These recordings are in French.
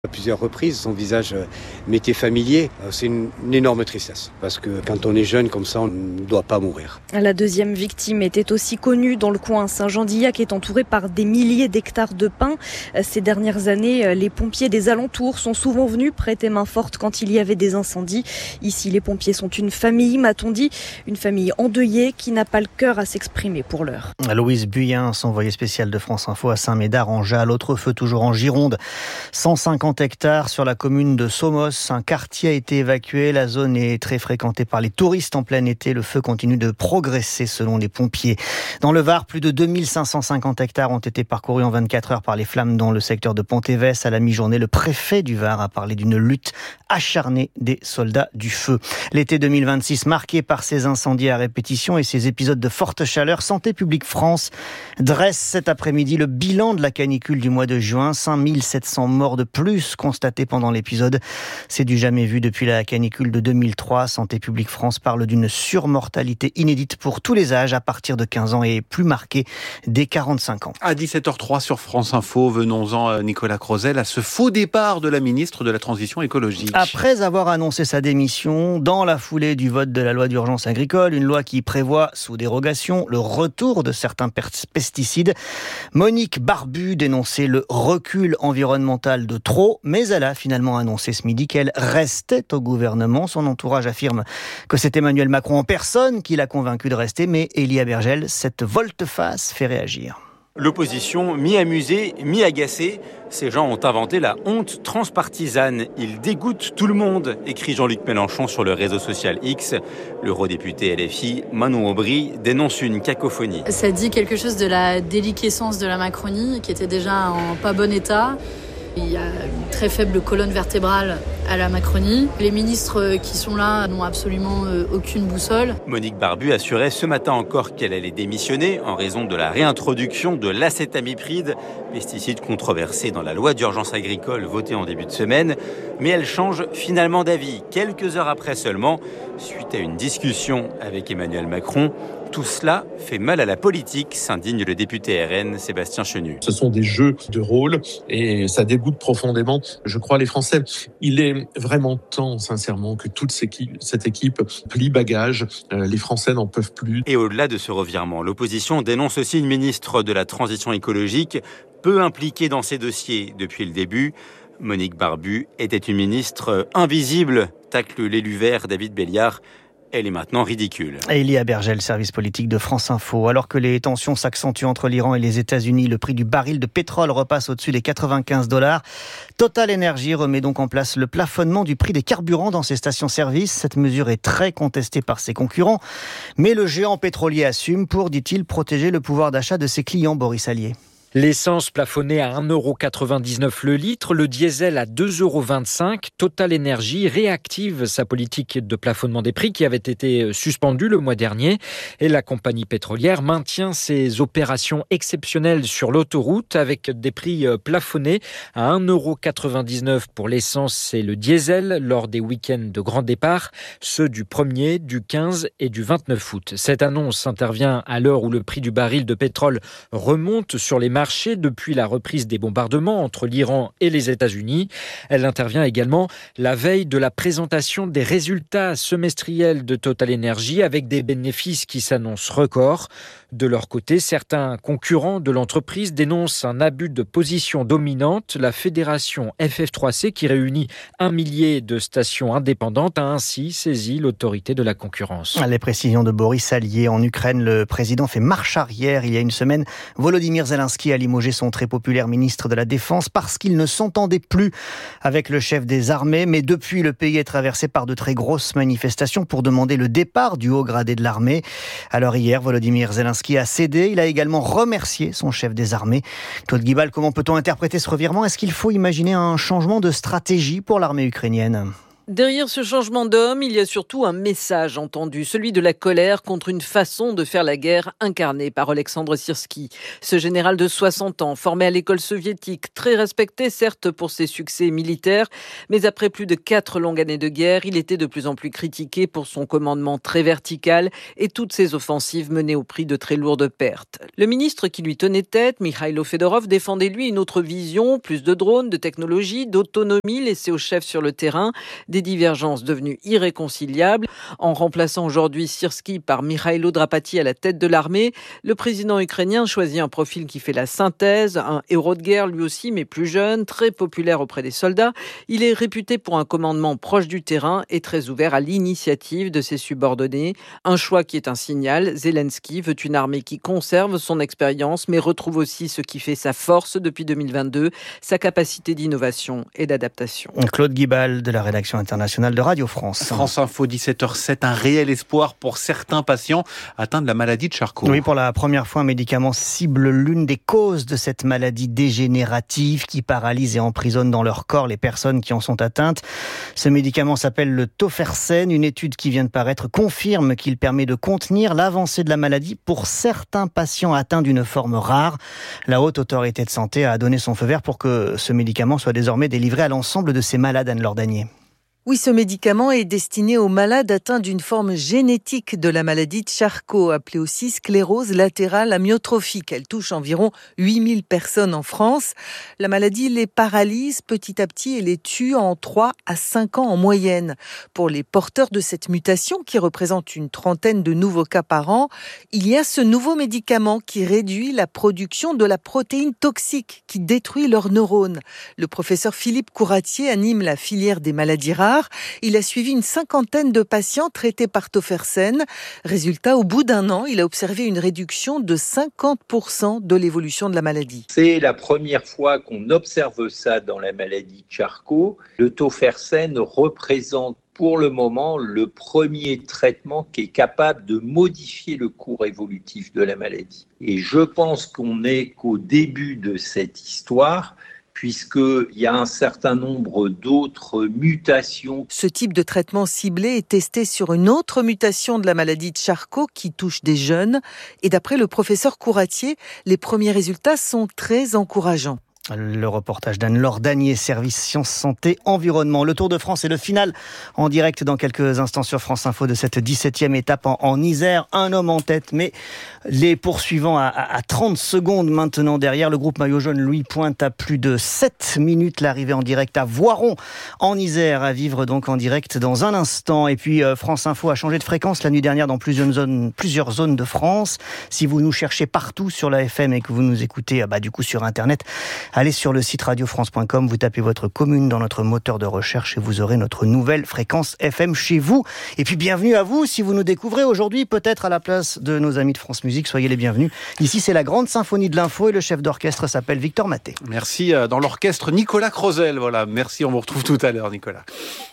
À plusieurs reprises, son visage m'était familier. C'est une énorme tristesse, parce que quand on est jeune comme ça, on ne doit pas mourir. La deuxième victime était aussi connue dans le coin. Saint-Jean-d'Illac est entouré par des milliers d'hectares de pins. Ces dernières années, les pompiers des alentours sont souvent venus prêter main forte quand il y avait des incendies. Ici, les pompiers sont une famille, m'a-t-on dit, une famille endeuillée qui n'a pas le cœur à s'exprimer pour l'heure. Louise Buyen, envoyée spéciale de France Info à Saint-Médard en Jalles. L'autre feu toujours en Gironde. 150 hectares sur la commune de Somos. Un quartier a été évacué. La zone est très fréquentée par les touristes en plein été. Le feu continue de progresser selon les pompiers. Dans le Var, plus de 2550 hectares ont été parcourus en 24 heures par les flammes dans le secteur de Pontévès. À la mi-journée, le préfet du Var a parlé d'une lutte acharnée des soldats du feu. L'été 2026 marqué par ces incendies à répétition et ces épisodes de forte chaleur, Santé publique France dresse cet après-midi le bilan de la canicule du mois de juin. 5700 morts de plus constatés pendant l'épisode. C'est du jamais vu depuis la canicule de 2003. Santé publique France parle d'une surmortalité inédite pour tous les âges à partir de 15 ans et plus marquée dès 45 ans. À 17h03 sur France Info, venons-en Nicolas Crozel à ce faux départ de la ministre de la Transition écologique. Après avoir annoncé sa démission dans la foulée du vote de la loi d'urgence agricole, une loi qui prévoit sous dérogation le retour de certains pesticides, Monique Barbu dénonçait le recul environnemental de trop, mais elle a finalement annoncé ce midi qu'elle restait au gouvernement. Son entourage affirme que c'est Emmanuel Macron en personne qui l'a convaincu de rester, mais Elia Bergel, cette volte-face fait réagir. L'opposition, mi-amusée, mi-agacée, ces gens ont inventé la honte transpartisane. Ils dégoûtent tout le monde, écrit Jean-Luc Mélenchon sur le réseau social X. L'eurodéputé LFI, Manon Aubry, dénonce une cacophonie. Ça dit quelque chose de la déliquescence de la Macronie, qui était déjà en pas bon état. Il y a une très faible colonne vertébrale à la Macronie. Les ministres qui sont là n'ont absolument aucune boussole. Monique Barbu assurait ce matin encore qu'elle allait démissionner en raison de la réintroduction de l'acétamipride, pesticide controversé dans la loi d'urgence agricole votée en début de semaine. Mais elle change finalement d'avis, quelques heures après seulement, suite à une discussion avec Emmanuel Macron. Tout cela fait mal à la politique, s'indigne le député RN Sébastien Chenu. Ce sont des jeux de rôle et ça dégoûte profondément, je crois, les Français. Il est vraiment temps, sincèrement, que toute cette équipe plie bagage. Les Français n'en peuvent plus. Et au-delà de ce revirement, l'opposition dénonce aussi une ministre de la Transition écologique peu impliquée dans ces dossiers depuis le début. Monique Barbu était une ministre invisible, tacle l'élu vert David Béliard. Elle est maintenant ridicule. Elia Bergel, service politique de France Info. Alors que les tensions s'accentuent entre l'Iran et les États-Unis, le prix du baril de pétrole repasse au-dessus des $95. Total Energy remet donc en place le plafonnement du prix des carburants dans ses stations-service. Cette mesure est très contestée par ses concurrents. Mais le géant pétrolier assume pour, dit-il, protéger le pouvoir d'achat de ses clients. Boris Allier. L'essence plafonnée à 1,99 € le litre, le diesel à 2,25 €. Total Energy réactive sa politique de plafonnement des prix qui avait été suspendue le mois dernier. Et la compagnie pétrolière maintient ses opérations exceptionnelles sur l'autoroute avec des prix plafonnés à 1,99 € pour l'essence et le diesel lors des week-ends de grand départ, ceux du 1er, du 15 et du 29 août. Cette annonce intervient à l'heure où le prix du baril de pétrole remonte sur les marché depuis la reprise des bombardements entre l'Iran et les États-Unis. Elle intervient également la veille de la présentation des résultats semestriels de Total Energy avec des bénéfices qui s'annoncent records. De leur côté, certains concurrents de l'entreprise dénoncent un abus de position dominante. La fédération FF3C, qui réunit 1 millier de stations indépendantes, a ainsi saisi l'autorité de la concurrence. Les précisions de Boris Allier. En Ukraine, le président fait marche arrière. Il y a une semaine, Volodymyr Zelensky a limogé son très populaire ministre de la Défense parce qu'il ne s'entendait plus avec le chef des armées. Mais depuis, le pays est traversé par de très grosses manifestations pour demander le départ du haut gradé de l'armée. Alors hier, Volodymyr Zelensky a cédé. Il a également remercié son chef des armées. Claude Guibal, comment peut-on interpréter ce revirement ? Est-ce qu'il faut imaginer un changement de stratégie pour l'armée ukrainienne ? Derrière ce changement d'homme, il y a surtout un message entendu, celui de la colère contre une façon de faire la guerre incarnée par Oleksandr Syrski. Ce général de 60 ans, formé à l'école soviétique, très respecté certes pour ses succès militaires, mais après plus de 4 longues années de guerre, il était de plus en plus critiqué pour son commandement très vertical et toutes ses offensives menées au prix de très lourdes pertes. Le ministre qui lui tenait tête, Mikhailo Fedorov, défendait lui une autre vision, plus de drones, de technologie, d'autonomie laissée aux chefs sur le terrain, des divergences devenues irréconciliables. En remplaçant aujourd'hui Syrski par Mikhailo Drapati à la tête de l'armée, le président ukrainien choisit un profil qui fait la synthèse, un héros de guerre lui aussi, mais plus jeune, très populaire auprès des soldats. Il est réputé pour un commandement proche du terrain et très ouvert à l'initiative de ses subordonnés. Un choix qui est un signal. Zelensky veut une armée qui conserve son expérience, mais retrouve aussi ce qui fait sa force depuis 2022, sa capacité d'innovation et d'adaptation. Claude Guibal de la rédaction internationale de Radio France. France Info, 17h07, un réel espoir pour certains patients atteints de la maladie de Charcot. Oui, pour la première fois, un médicament cible l'une des causes de cette maladie dégénérative qui paralyse et emprisonne dans leur corps les personnes qui en sont atteintes. Ce médicament s'appelle le Tofersen. Une étude qui vient de paraître confirme qu'il permet de contenir l'avancée de la maladie pour certains patients atteints d'une forme rare. La Haute Autorité de Santé a donné son feu vert pour que ce médicament soit désormais délivré à l'ensemble de ces malades, Anne-Laure Danier. Oui, ce médicament est destiné aux malades atteints d'une forme génétique de la maladie de Charcot, appelée aussi sclérose latérale amyotrophique. Elle touche environ 8000 personnes en France. La maladie les paralyse petit à petit et les tue en 3 à 5 ans en moyenne. Pour les porteurs de cette mutation, qui représente une trentaine de nouveaux cas par an, il y a ce nouveau médicament qui réduit la production de la protéine toxique qui détruit leurs neurones. Le professeur Philippe Couratier anime la filière des maladies rares. Il a suivi une 50aine de patients traités par Tofersen. Résultat, au bout d'un an, il a observé une réduction de 50% de l'évolution de la maladie. C'est la première fois qu'on observe ça dans la maladie de Charcot. Le Tofersen représente pour le moment le premier traitement qui est capable de modifier le cours évolutif de la maladie. Et je pense qu'on n'est qu'au début de cette histoire, puisqu'il y a un certain nombre d'autres mutations. Ce type de traitement ciblé est testé sur une autre mutation de la maladie de Charcot qui touche des jeunes. Et d'après le professeur Couratier, les premiers résultats sont très encourageants. Le reportage d'Anne-Laure Danier, service Sciences, Santé, Environnement. Le Tour de France est le final en direct dans quelques instants sur France Info de cette 17e étape en Isère. Un homme en tête, mais les poursuivants à 30 secondes maintenant derrière. Le groupe maillot jaune, lui, pointe à plus de 7 minutes l'arrivée en direct à Voiron, en Isère, à vivre donc en direct dans un instant. Et puis France Info a changé de fréquence la nuit dernière dans plusieurs zones de France. Si vous nous cherchez partout sur la FM et que vous nous écoutez du coup sur Internet, allez sur le site radiofrance.com, vous tapez votre commune dans notre moteur de recherche et vous aurez notre nouvelle fréquence FM chez vous. Et puis bienvenue à vous, si vous nous découvrez aujourd'hui, peut-être à la place de nos amis de France Musique, soyez les bienvenus. Ici, c'est la grande symphonie de l'info et le chef d'orchestre s'appelle Victor Maté. Merci, dans l'orchestre Nicolas Crozel. Voilà, merci, on vous retrouve tout à l'heure, Nicolas.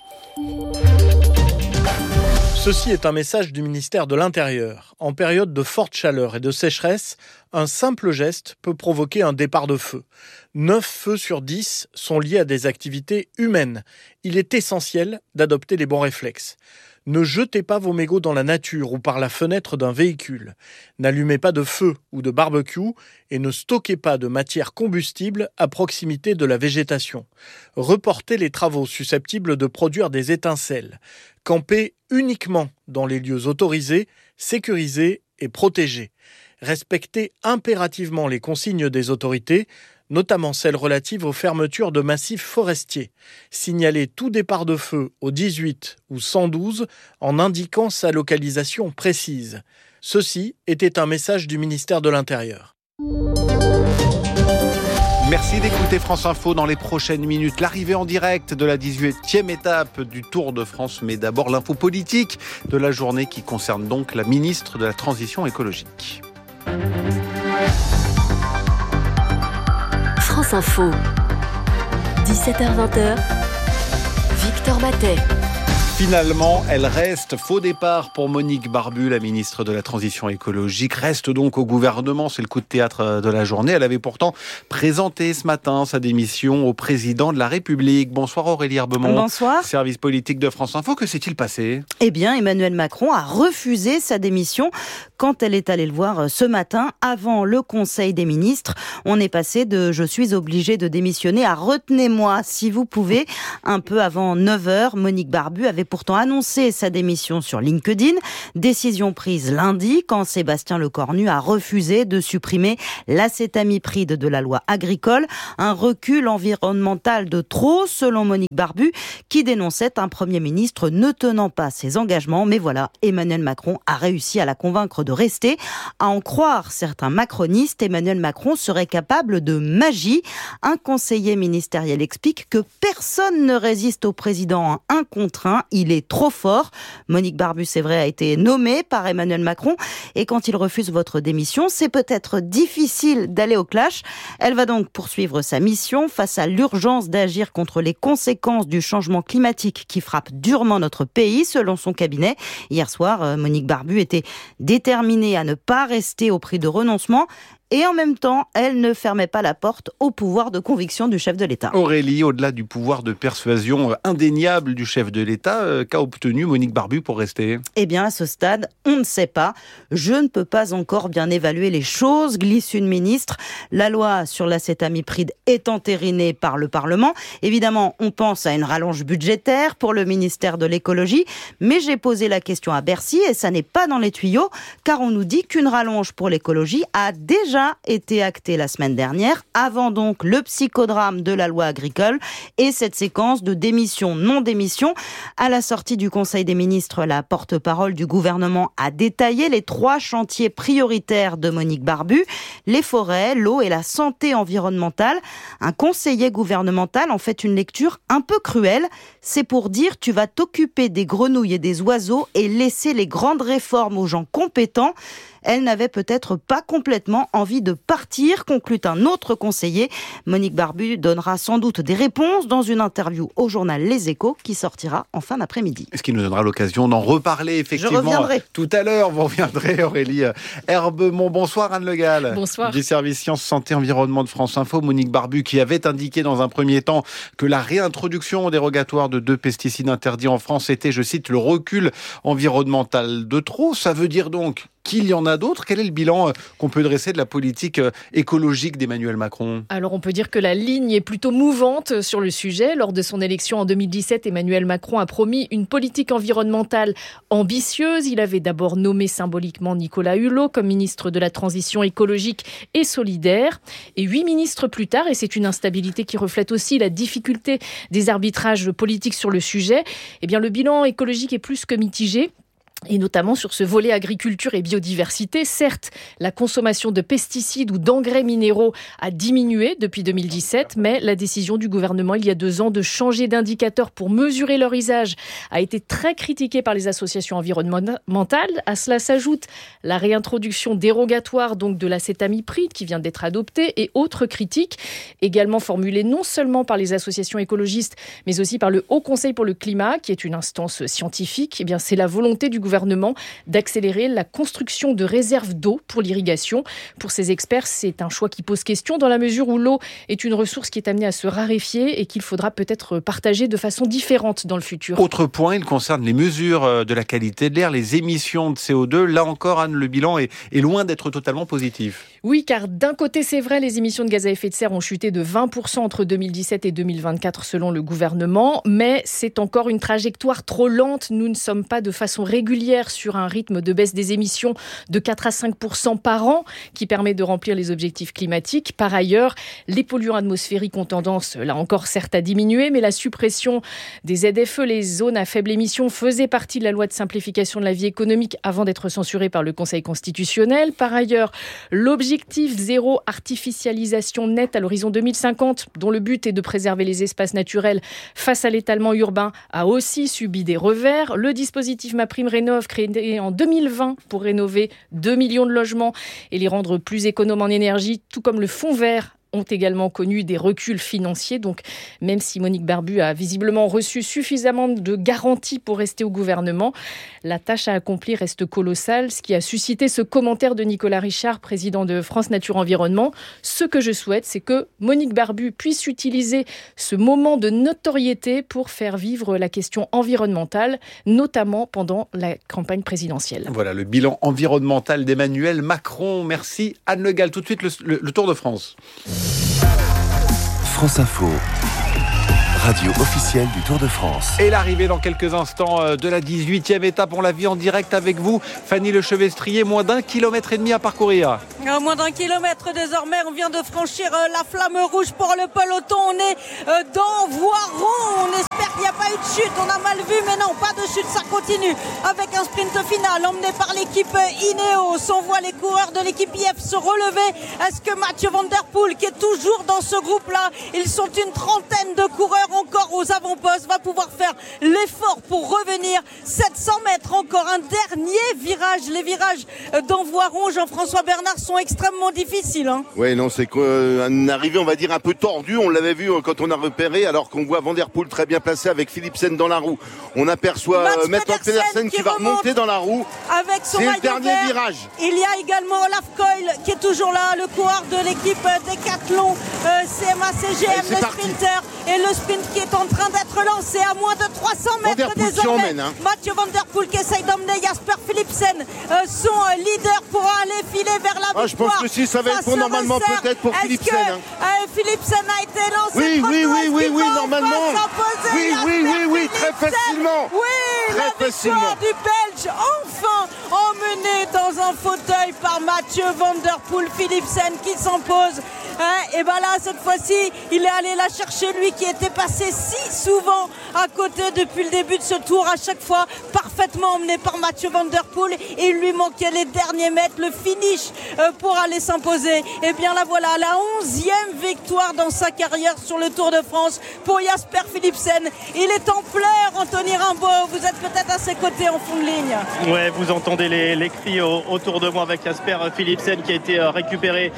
Ceci est un message du ministère de l'Intérieur. En période de forte chaleur et de sécheresse, un simple geste peut provoquer un départ de feu. 9 feux sur 10 sont liés à des activités humaines. Il est essentiel d'adopter les bons réflexes. Ne jetez pas vos mégots dans la nature ou par la fenêtre d'un véhicule. N'allumez pas de feu ou de barbecue et ne stockez pas de matière combustible à proximité de la végétation. Reportez les travaux susceptibles de produire des étincelles. Campez uniquement dans les lieux autorisés, sécurisés et protégés. Respectez impérativement les consignes des autorités, notamment celles relatives aux fermetures de massifs forestiers. Signalez tout départ de feu au 18 ou 112 en indiquant sa localisation précise. Ceci était un message du ministère de l'Intérieur. Merci d'écouter France Info. Dans les prochaines minutes, l'arrivée en direct de la 18e étape du Tour de France. Mais d'abord, l'info politique de la journée qui concerne donc la ministre de la Transition écologique. France Info, 17h-20h, Victor Maté. Finalement, elle reste. Faux départ pour Monique Barbu, la ministre de la Transition écologique. Reste donc au gouvernement. C'est le coup de théâtre de la journée. Elle avait pourtant présenté ce matin sa démission au président de la République. Bonsoir Aurélie Herbemont. Bonsoir. Service politique de France Info. Que s'est-il passé ? Eh bien, Emmanuel Macron a refusé sa démission quand elle est allée le voir ce matin avant le Conseil des ministres. On est passé de « je suis obligé de démissionner » à « retenez-moi si vous pouvez ». Un peu avant 9h, Monique Barbu avait pourtant annoncé sa démission sur LinkedIn. Décision prise lundi quand Sébastien Lecornu a refusé de supprimer l'acétamipride de la loi agricole. Un recul environnemental de trop, selon Monique Barbu, qui dénonçait un Premier ministre ne tenant pas ses engagements. Mais voilà, Emmanuel Macron a réussi à la convaincre de rester. À en croire certains macronistes, Emmanuel Macron serait capable de magie. Un conseiller ministériel explique que personne ne résiste au président en un contre un. Il est trop fort. Monique Barbu, c'est vrai, a été nommée par Emmanuel Macron. Et quand il refuse votre démission, c'est peut-être difficile d'aller au clash. Elle va donc poursuivre sa mission face à l'urgence d'agir contre les conséquences du changement climatique qui frappe durement notre pays, selon son cabinet. Hier soir, Monique Barbu était déterminée à ne pas rester au prix de renoncement. Et en même temps, elle ne fermait pas la porte au pouvoir de conviction du chef de l'État. Aurélie, au-delà du pouvoir de persuasion indéniable du chef de l'État, qu'a obtenu Monique Barbu pour rester ? Eh bien, à ce stade, on ne sait pas. Je ne peux pas encore bien évaluer les choses, glisse une ministre. La loi sur l'acétamipride est entérinée par le Parlement. Évidemment, on pense à une rallonge budgétaire pour le ministère de l'écologie. Mais j'ai posé la question à Bercy et ça n'est pas dans les tuyaux, car on nous dit qu'une rallonge pour l'écologie a déjà été acté la semaine dernière, avant donc le psychodrame de la loi agricole et cette séquence de démission-non-démission. À la sortie du Conseil des ministres, la porte-parole du gouvernement a détaillé les 3 chantiers prioritaires de Monique Barbu, les forêts, l'eau et la santé environnementale. Un conseiller gouvernemental en fait une lecture un peu cruelle. C'est pour dire tu vas t'occuper des grenouilles et des oiseaux et laisser les grandes réformes aux gens compétents. Elle n'avait peut-être pas complètement envie de partir, conclut un autre conseiller. Monique Barbu donnera sans doute des réponses dans une interview au journal Les Échos qui sortira en fin d'après-midi. Ce qui nous donnera l'occasion d'en reparler effectivement tout à l'heure. Vous reviendrez Aurélie Herbemont. Bonsoir Anne Le Gall. Bonsoir. Du service Sciences, Santé, Environnement de France Info. Monique Barbu qui avait indiqué dans un premier temps que la réintroduction dérogatoire de 2 pesticides interdits en France était, je cite, le recul environnemental de trop. Ça veut dire donc qu'il y en a d'autres. Quel est le bilan qu'on peut dresser de la politique écologique d'Emmanuel Macron ? Alors on peut dire que la ligne est plutôt mouvante sur le sujet. Lors de son élection en 2017, Emmanuel Macron a promis une politique environnementale ambitieuse. Il avait d'abord nommé symboliquement Nicolas Hulot comme ministre de la Transition écologique et solidaire. Et 8 ministres plus tard, et c'est une instabilité qui reflète aussi la difficulté des arbitrages politiques sur le sujet, eh bien le bilan écologique est plus que mitigé. Et notamment sur ce volet agriculture et biodiversité. Certes, la consommation de pesticides ou d'engrais minéraux a diminué depuis 2017, mais la décision du gouvernement il y a 2 ans de changer d'indicateur pour mesurer leur usage a été très critiquée par les associations environnementales. À cela s'ajoute la réintroduction dérogatoire donc de l'acétamipride qui vient d'être adoptée et autres critiques également formulées non seulement par les associations écologistes, mais aussi par le Haut Conseil pour le climat, qui est une instance scientifique. Eh bien, c'est la volonté du gouvernement d'accélérer la construction de réserves d'eau pour l'irrigation. Pour ces experts, c'est un choix qui pose question dans la mesure où l'eau est une ressource qui est amenée à se raréfier et qu'il faudra peut-être partager de façon différente dans le futur. Autre point, il concerne les mesures de la qualité de l'air, les émissions de CO2. Là encore, Anne, le bilan est loin d'être totalement positif. Oui, car d'un côté, c'est vrai, les émissions de gaz à effet de serre ont chuté de 20% entre 2017 et 2024 selon le gouvernement, mais c'est encore une trajectoire trop lente. Nous ne sommes pas de façon régulière sur un rythme de baisse des émissions de 4 à 5% par an qui permet de remplir les objectifs climatiques. Par ailleurs, les polluants atmosphériques ont tendance, là encore certes, à diminuer, mais la suppression des ZFE, les zones à faible émission, faisait partie de la loi de simplification de la vie économique avant d'être censurée par le Conseil constitutionnel. Par ailleurs, l'objectif zéro artificialisation nette à l'horizon 2050, dont le but est de préserver les espaces naturels face à l'étalement urbain, a aussi subi des revers. Le dispositif MaPrimeRénov', créé en 2020 pour rénover 2 millions de logements et les rendre plus économes en énergie, tout comme le fonds vert, ont également connu des reculs financiers. Donc, même si Monique Barbu a visiblement reçu suffisamment de garanties pour rester au gouvernement, la tâche à accomplir reste colossale, ce qui a suscité ce commentaire de Nicolas Richard, président de France Nature Environnement. Ce que je souhaite, c'est que Monique Barbu puisse utiliser ce moment de notoriété pour faire vivre la question environnementale, notamment pendant la campagne présidentielle. Voilà le bilan environnemental d'Emmanuel Macron. Merci Anne Le Gall. Tout de suite le Tour de France. France Info. Radio officielle du Tour de France. Et l'arrivée dans quelques instants de la 18e étape, on l'a vu en direct avec vous. Fanny Lechevestrier, moins d'1,5 km à parcourir. Moins d'1 kilomètre désormais, on vient de franchir la flamme rouge pour le peloton. On est dans Voiron, on espère qu'il n'y a pas eu de chute. On a mal vu, mais non, pas de chute, ça continue avec un sprint final emmené par l'équipe Ineos. On voit les coureurs de l'équipe IF se relever. Est-ce que Mathieu Van Der Poel, qui est toujours dans ce groupe-là, ils sont une trentaine de coureurs encore aux avant-postes, va pouvoir faire l'effort pour revenir. 700 mètres, encore un dernier virage. Les virages d'Envoiron, Jean-François Bernard, sont extrêmement difficiles. Oui, non, c'est une arrivée, on va dire, un peu tordue. On l'avait vu quand on a repéré, alors qu'on voit Van Der Poel très bien placé avec Philipsen dans la roue. On aperçoit Mats Pedersen qui va remonter dans la roue. Avec son maillot vert. Dernier virage. Il y a également Olaf Koil qui est toujours là, le coureur de l'équipe Decathlon, CMA-CGM, le sprinter. Et le sprint qui est en train d'être lancé à moins de 300 mètres désormais. Mathieu Van Der Poel qui essaye d'emmener Jasper Philipsen, son leader, pour aller filer vers la victoire. Je pense que si ça va être normalement peut-être pour Philipsen. Philipsen a été lancé. Oui, normalement. Oui, très facilement. Oui, la victoire du Belge, enfin emmené dans un fauteuil par Mathieu Van Der Poel. Philipsen qui s'impose. Et bien là, cette fois-ci, il est allé la chercher, lui qui était passé si souvent à côté depuis le début de ce tour, à chaque fois parfaitement emmené par Mathieu Van Der Poel. Et il lui manquait les derniers mètres, le finish pour aller s'imposer. Et bien là, voilà, la 11e victoire dans sa carrière sur le Tour de France pour Jasper Philipsen. Il est en pleurs, Anthony Rimbaud. Vous êtes peut-être à ses côtés en fond de ligne. Ouais, vous entendez les cris autour de moi avec Jasper Philipsen qui a été récupéré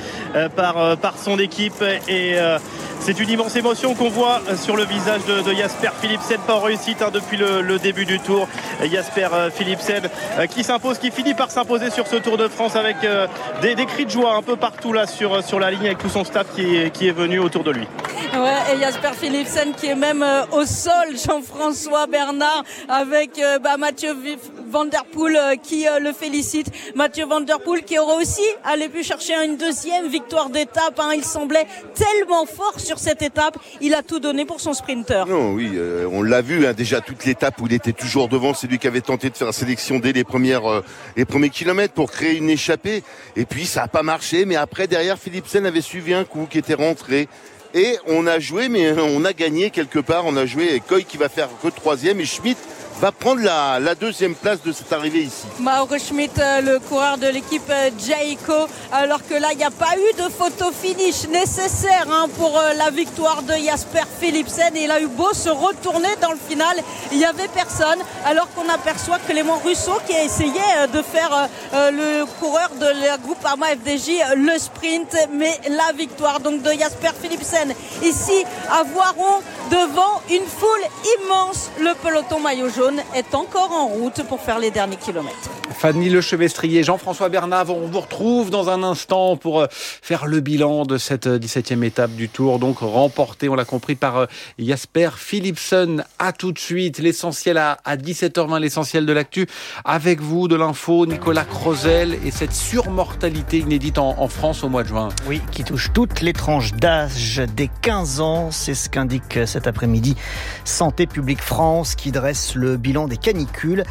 par son équipe. Et c'est une immense émotion qu'on voit sur le visage de Jasper Philipsen, pas en réussite depuis le début du tour. Jasper Philipsen qui s'impose, qui finit par s'imposer sur ce Tour de France avec des cris de joie un peu partout là sur la ligne, avec tout son staff qui est venu autour de lui. Ouais, et Jasper Philipsen qui est même au sol, Jean-François Bernard, avec Mathieu Van Der Poel qui le félicite. Mathieu Van Der Poel qui aurait aussi allé pu chercher une deuxième victoire d'étape. Il semblait tellement fort sur cette étape. Il a tout donné pour son sprinter. Non, oui, on l'a vu déjà toute l'étape où il était toujours devant. C'est lui qui avait tenté de faire la sélection dès les premiers kilomètres pour créer une échappée. Et puis ça n'a pas marché. Mais après, derrière, Philipsen avait suivi un coup qui était rentré. Et on a joué, mais on a gagné quelque part. On a joué Koy qui va faire que 3e et Schmitt va prendre la deuxième place de cette arrivée ici. Mauro Schmitt, le coureur de l'équipe Jayco, alors que là, il n'y a pas eu de photo finish nécessaire pour la victoire de Jasper Philipsen. Et il a eu beau se retourner dans le final, il n'y avait personne, alors qu'on aperçoit Clément Russo qui a essayé de faire le coureur de la Groupama FDJ le sprint, mais la victoire donc de Jasper Philipsen ici à Voiron devant une foule immense. Le peloton maillot jaune est encore en route pour faire les derniers kilomètres. Fanny Lechevestrier, Jean-François Bernard, on vous retrouve dans un instant pour faire le bilan de cette 17e étape du Tour, donc remportée, on l'a compris, par Jasper Philipsen. À tout de suite, l'essentiel à 17h20, l'essentiel de l'actu, avec vous, de l'info, Nicolas Crozel, et cette surmortalité inédite en France au mois de juin. Oui, qui touche toutes les tranches d'âge des 15 ans, c'est ce qu'indique cet après-midi Santé publique France, qui dresse le bilan des canicules.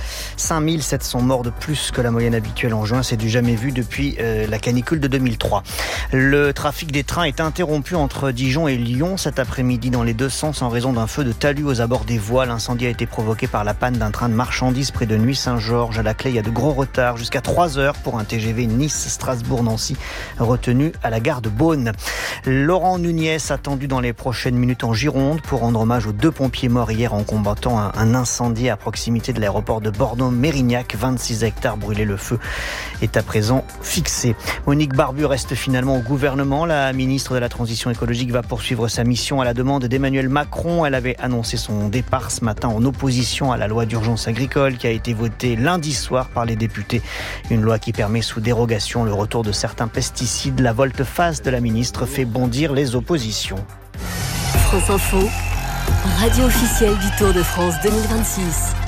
5700 morts de plus que la moyenne habituelle en juin, c'est du jamais vu depuis la canicule de 2003. Le trafic des trains est interrompu entre Dijon et Lyon cet après-midi dans les deux sens en raison d'un feu de talus aux abords des voies. L'incendie a été provoqué par la panne d'un train de marchandises près de Nuit-Saint-Georges. À la clé, il y a de gros retards, jusqu'à 3 heures pour un TGV Nice-Strasbourg-Nancy retenu à la gare de Beaune. Laurent Nunez attendu dans les prochaines minutes en Gironde pour rendre hommage aux 2 pompiers morts hier en combattant un incendie à proximité de l'aéroport de Bordeaux-Mérignac. 26 hectares hectares brûlés. Le feu est à présent fixé. Monique Barbu reste finalement au gouvernement. La ministre de la Transition écologique va poursuivre sa mission à la demande d'Emmanuel Macron. Elle avait annoncé son départ ce matin en opposition à la loi d'urgence agricole qui a été votée lundi soir par les députés. Une loi qui permet sous dérogation le retour de certains pesticides. La volte-face de la ministre fait bondir les oppositions. France Info, radio officielle du Tour de France 2026.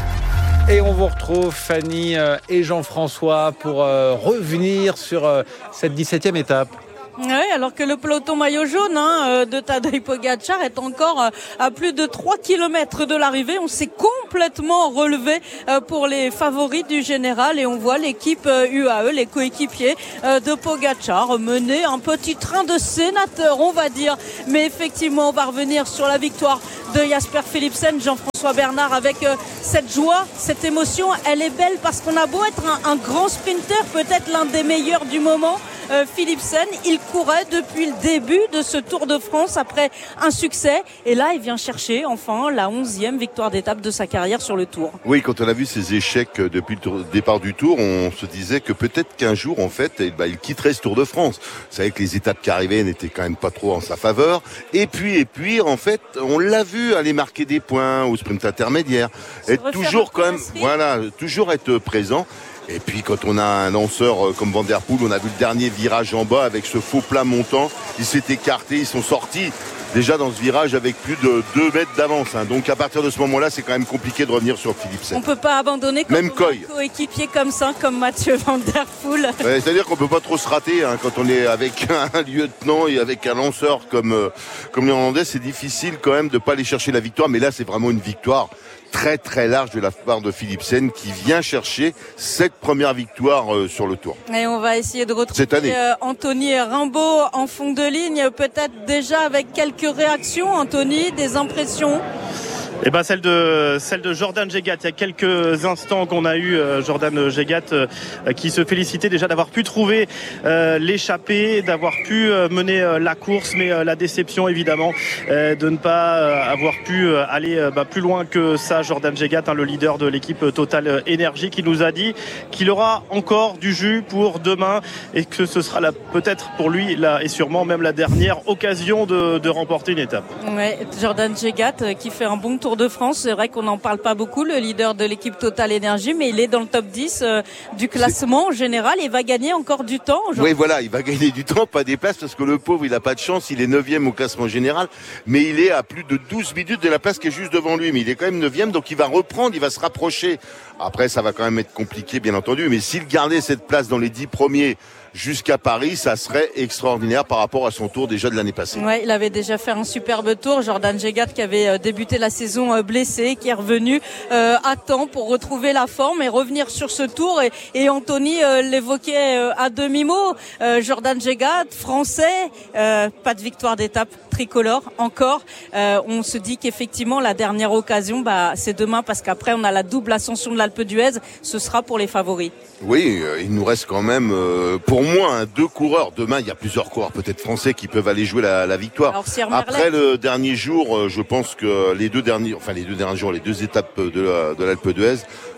Et on vous retrouve, Fanny et Jean-François, pour revenir sur cette 17e étape. Oui, alors que le peloton maillot jaune de Tadej Pogačar est encore à plus de 3 km de l'arrivée. On s'est complètement relevé pour les favoris du général et on voit l'équipe UAE, les coéquipiers de Pogačar, mener un petit train de sénateur, on va dire. Mais effectivement, on va revenir sur la victoire de Jasper Philipsen, Jean-François Bernard, avec cette joie, cette émotion. Elle est belle parce qu'on a beau être un grand sprinter, peut-être l'un des meilleurs du moment. Philipsen, il courait depuis le début de ce Tour de France après un succès et là il vient chercher enfin la 11e victoire d'étape de sa carrière sur le Tour. Oui, quand on a vu ses échecs depuis le départ du Tour, on se disait que peut-être qu'un jour en fait il quitterait ce Tour de France. Vous savez que les étapes qui arrivaient n'étaient quand même pas trop en sa faveur et puis en fait on l'a vu aller marquer des points au sprint intermédiaire, être toujours quand même toujours être présent. Et puis quand on a un lanceur comme Van Der Poel, on a vu le dernier virage en bas avec ce faux plat montant, il s'est écarté, ils sont sortis déjà dans ce virage avec plus de 2 mètres d'avance. Donc à partir de ce moment-là, c'est quand même compliqué de revenir sur Philipsen. On peut pas abandonner quand on a un coéquipier comme ça, comme Mathieu Van Der Poel. Ouais, c'est-à-dire qu'on peut pas trop se rater quand on est avec un lieutenant et avec un lanceur comme les Hollandais, c'est difficile quand même de pas aller chercher la victoire. Mais là, c'est vraiment une victoire très très large de la part de Philipsen qui vient chercher cette première victoire sur le Tour. Et on va essayer de retrouver Anthony Rimbaud en fond de ligne, peut-être déjà avec quelques réactions. Anthony, des impressions? Eh ben celle de Jordan Jegat. Il y a quelques instants qu'on a eu Jordan Jegat qui se félicitait déjà d'avoir pu trouver l'échappée, d'avoir pu mener la course, mais la déception évidemment de ne pas avoir pu aller plus loin que ça. Jordan Jegat, le leader de l'équipe Total Energy, qui nous a dit qu'il aura encore du jus pour demain et que ce sera peut-être pour lui et sûrement même la dernière occasion de remporter une étape. Ouais, Jordan Jegat qui fait un bon tour de France. C'est vrai qu'on n'en parle pas beaucoup, le leader de l'équipe Total Energy, mais il est dans le top 10 du classement en général. Il va gagner encore du temps. Oui, voilà, il va gagner du temps, pas des places, parce que le pauvre, il n'a pas de chance. Il est 9e au classement général, mais il est à plus de 12 minutes de la place qui est juste devant lui. Mais il est quand même 9e, donc il va reprendre, il va se rapprocher. Après, ça va quand même être compliqué, bien entendu, mais s'il gardait cette place dans les 10 premiers jusqu'à Paris, ça serait extraordinaire par rapport à son tour déjà de l'année passée. Ouais, il avait déjà fait un superbe tour. Jordan Jegat qui avait débuté la saison blessé, qui est revenu à temps pour retrouver la forme et revenir sur ce tour. Et Anthony l'évoquait à demi-mot. Jordan Jegat, français, pas de victoire d'étape tricolore encore. On se dit qu'effectivement la dernière occasion, c'est demain, parce qu'après on a la double ascension de l'Alpe d'Huez. Ce sera pour les favoris. Oui, il nous reste quand même pour moi 2 coureurs. Demain, il y a plusieurs coureurs peut-être français qui peuvent aller jouer la victoire. Alors, après le dernier jour, je pense que les deux derniers jours, les 2 étapes de l'Alpe d'Huez,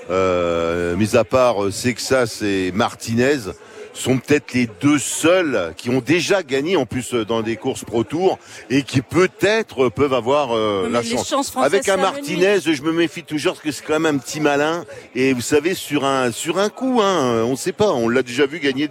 mis à part Sexas et Martinez, sont peut-être les 2 seuls qui ont déjà gagné en plus dans des courses Pro Tour et qui peut-être peuvent avoir la chance. Avec un Martinez, je me méfie toujours parce que c'est quand même un petit malin et vous savez sur un coup, on ne sait pas, on l'a déjà vu gagner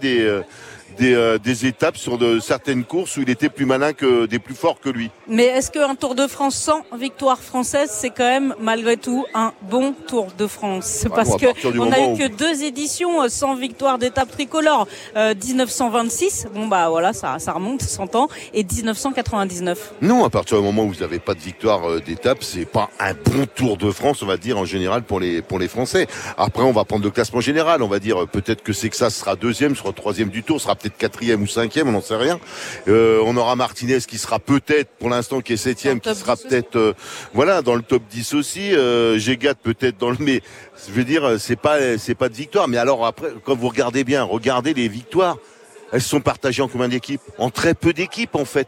des étapes sur certaines courses où il était plus malin que des plus forts que lui. Mais est-ce qu'un Tour de France sans victoire française, c'est quand même malgré tout un bon Tour de France? Parce que on a eu que 2 éditions sans victoire d'étape tricolore. 1926, ça remonte 100 ans, et 1999. Non, à partir du moment où vous n'avez pas de victoire d'étape, c'est pas un bon Tour de France, on va dire en général pour les Français. Après, on va prendre le classement général, on va dire peut-être que Sexas sera 2e, sera 3e du Tour, sera peut-être 4e ou 5e, on n'en sait rien. On aura Martinez qui sera peut-être, pour l'instant, qui est 7e, qui sera peut-être dans le top 10 aussi. Jegat peut-être mais je veux dire, c'est pas de victoire. Mais alors après, quand vous regardez bien, regardez les victoires. Elles sont partagées en combien d'équipes? En très peu d'équipes en fait.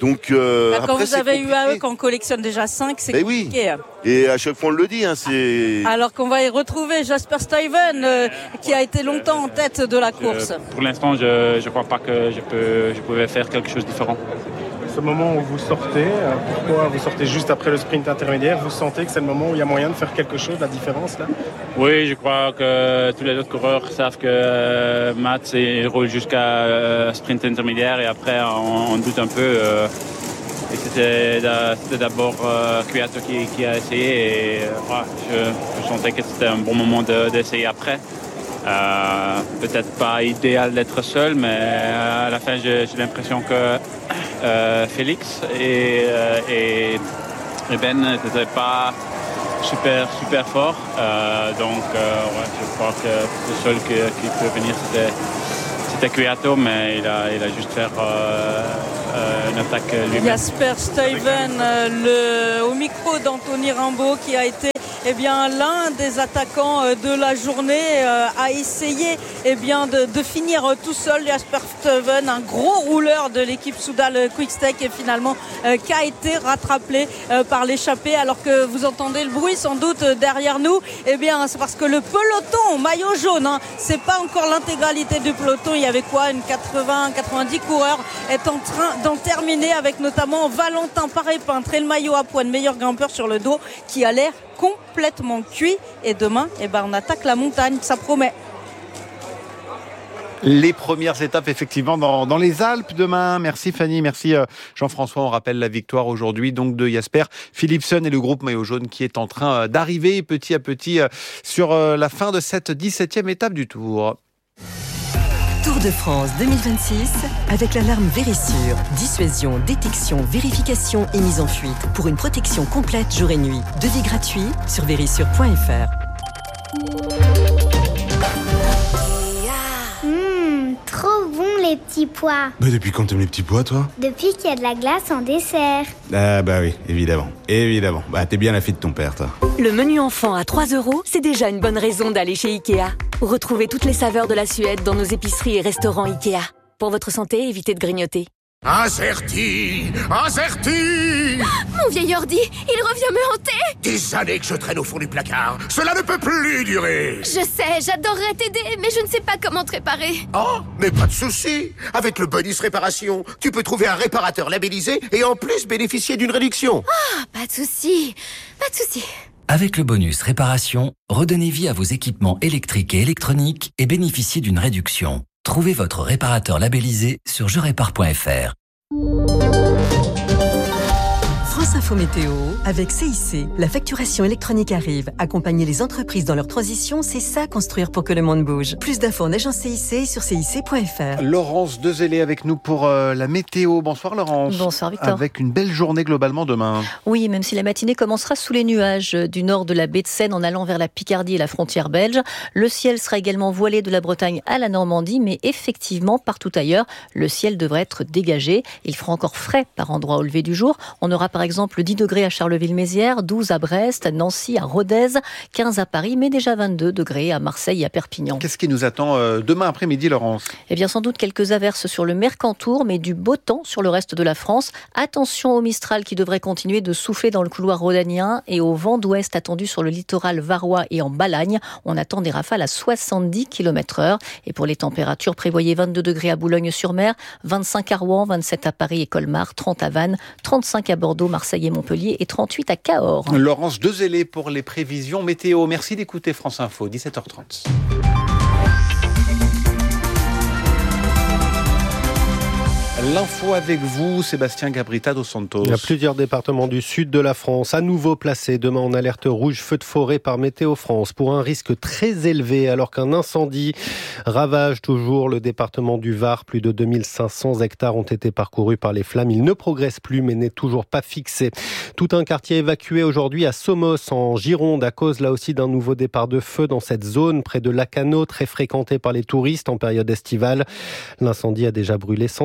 Donc quand après, vous avez UAE qu'on collectionne déjà 5, c'est compliqué. Oui. Et à chaque fois on le dit, c'est. Alors qu'on va y retrouver Jasper Stuyven qui a été longtemps en tête de la course. Pour l'instant, je crois pas que je pouvais faire quelque chose de différent. Ce moment où vous sortez, pourquoi vous sortez juste après le sprint intermédiaire? Vous sentez que c'est le moment où il y a moyen de faire quelque chose, la différence là? Oui, je crois que tous les autres coureurs savent que Mats il roule jusqu'à sprint intermédiaire et après on doute un peu. Et c'était d'abord Kwiato qui a essayé et je sentais que c'était un bon moment d'essayer après. Peut-être pas idéal d'être seul, mais à la fin j'ai l'impression que Félix et Ben n'étaient pas super fort. Donc je crois que le seul qui peut venir c'était Kwiato, mais il a juste fait une attaque lui-même. Jasper Stuyven, au micro d'Anthony Rimbaud, qui a été l'un des attaquants de la journée, a essayé de finir tout seul. Jasper Stuyven, un gros rouleur de l'équipe Soudal Quick-Stake, et finalement qui a été rattrapé par l'échappée. Alors que vous entendez le bruit sans doute derrière nous, c'est parce que le peloton maillot jaune, c'est pas encore l'intégralité du peloton, il y avait une 80-90 coureurs, est en train d'en terminer, avec notamment Valentin Paré-Peintre et le maillot à poids de meilleur grimpeur sur le dos, qui a l'air complètement cuit. Et demain, on attaque la montagne, ça promet. Les premières étapes effectivement dans les Alpes demain. Merci Fanny, merci Jean-François. On rappelle la victoire aujourd'hui donc de Jasper Philipsen et le groupe maillot jaune qui est en train d'arriver petit à petit sur la fin de cette 17e étape du Tour. Tour de France 2026 avec l'alarme Vérissure. Dissuasion, détection, vérification et mise en fuite pour une protection complète jour et nuit. Devis gratuit sur vérissure.fr. Trop bon les petits pois. Depuis quand t'aimes les petits pois, toi? Depuis qu'il y a de la glace en dessert. Ah bah oui, évidemment. T'es bien la fille de ton père, toi. Le menu enfant à 3 €, c'est déjà une bonne raison d'aller chez Ikea. Retrouvez toutes les saveurs de la Suède dans nos épiceries et restaurants Ikea. Pour votre santé, évitez de grignoter. Acerti! Mon vieil ordi, il revient me hanter. Des années que je traîne au fond du placard. Cela ne peut plus durer. Je sais, j'adorerais t'aider, mais je ne sais pas comment te réparer. Oh, mais pas de souci. Avec le bonus réparation, tu peux trouver un réparateur labellisé et en plus bénéficier d'une réduction. Ah, pas de souci. Avec le bonus réparation, redonnez vie à vos équipements électriques et électroniques et bénéficiez d'une réduction. Trouvez votre réparateur labellisé sur jerépare.fr. France Info Météo, avec CIC. La facturation électronique arrive. Accompagner les entreprises dans leur transition, c'est ça construire pour que le monde bouge. Plus d'infos en agence CIC et sur cic.fr. Laurence Dezellé avec nous pour la météo. Bonsoir Laurence. Bonsoir Victor. Avec une belle journée globalement demain. Oui, même si la matinée commencera sous les nuages du nord de la baie de Seine en allant vers la Picardie et la frontière belge. Le ciel sera également voilé de la Bretagne à la Normandie, mais effectivement, partout ailleurs, le ciel devrait être dégagé. Il fera encore frais par endroits au lever du jour. On aura par exemple 10 degrés à Charleville-Mézières, 12 à Brest, à Nancy, à Rodez, 15 à Paris, mais déjà 22 degrés à Marseille et à Perpignan. Qu'est-ce qui nous attend demain après-midi, Laurence ? Eh bien, sans doute quelques averses sur le Mercantour, mais du beau temps sur le reste de la France. Attention au Mistral qui devrait continuer de souffler dans le couloir rhodanien et au vent d'ouest attendu sur le littoral varois et en Balagne. On attend des rafales à 70 km/h. Et pour les températures, prévoyez 22 degrés à Boulogne-sur-Mer, 25 à Rouen, 27 à Paris et Colmar, 30 à Vannes, 35 à Bordeaux, Marseille et Montpellier et 38 à Cahors. Laurence Dezellé pour les prévisions météo. Merci d'écouter France Info, 17h30. L'info avec vous, Sébastien Gabrita dos Santos. Il y a plusieurs départements du sud de la France à nouveau placés demain en alerte rouge feu de forêt par Météo France pour un risque très élevé alors qu'un incendie ravage toujours le département du Var. Plus de 2500 hectares ont été parcourus par les flammes. Il ne progresse plus mais n'est toujours pas fixé. Tout un quartier évacué aujourd'hui à Somos en Gironde à cause là aussi d'un nouveau départ de feu dans cette zone près de Lacanau, très fréquentée par les touristes en période estivale. L'incendie a déjà brûlé 150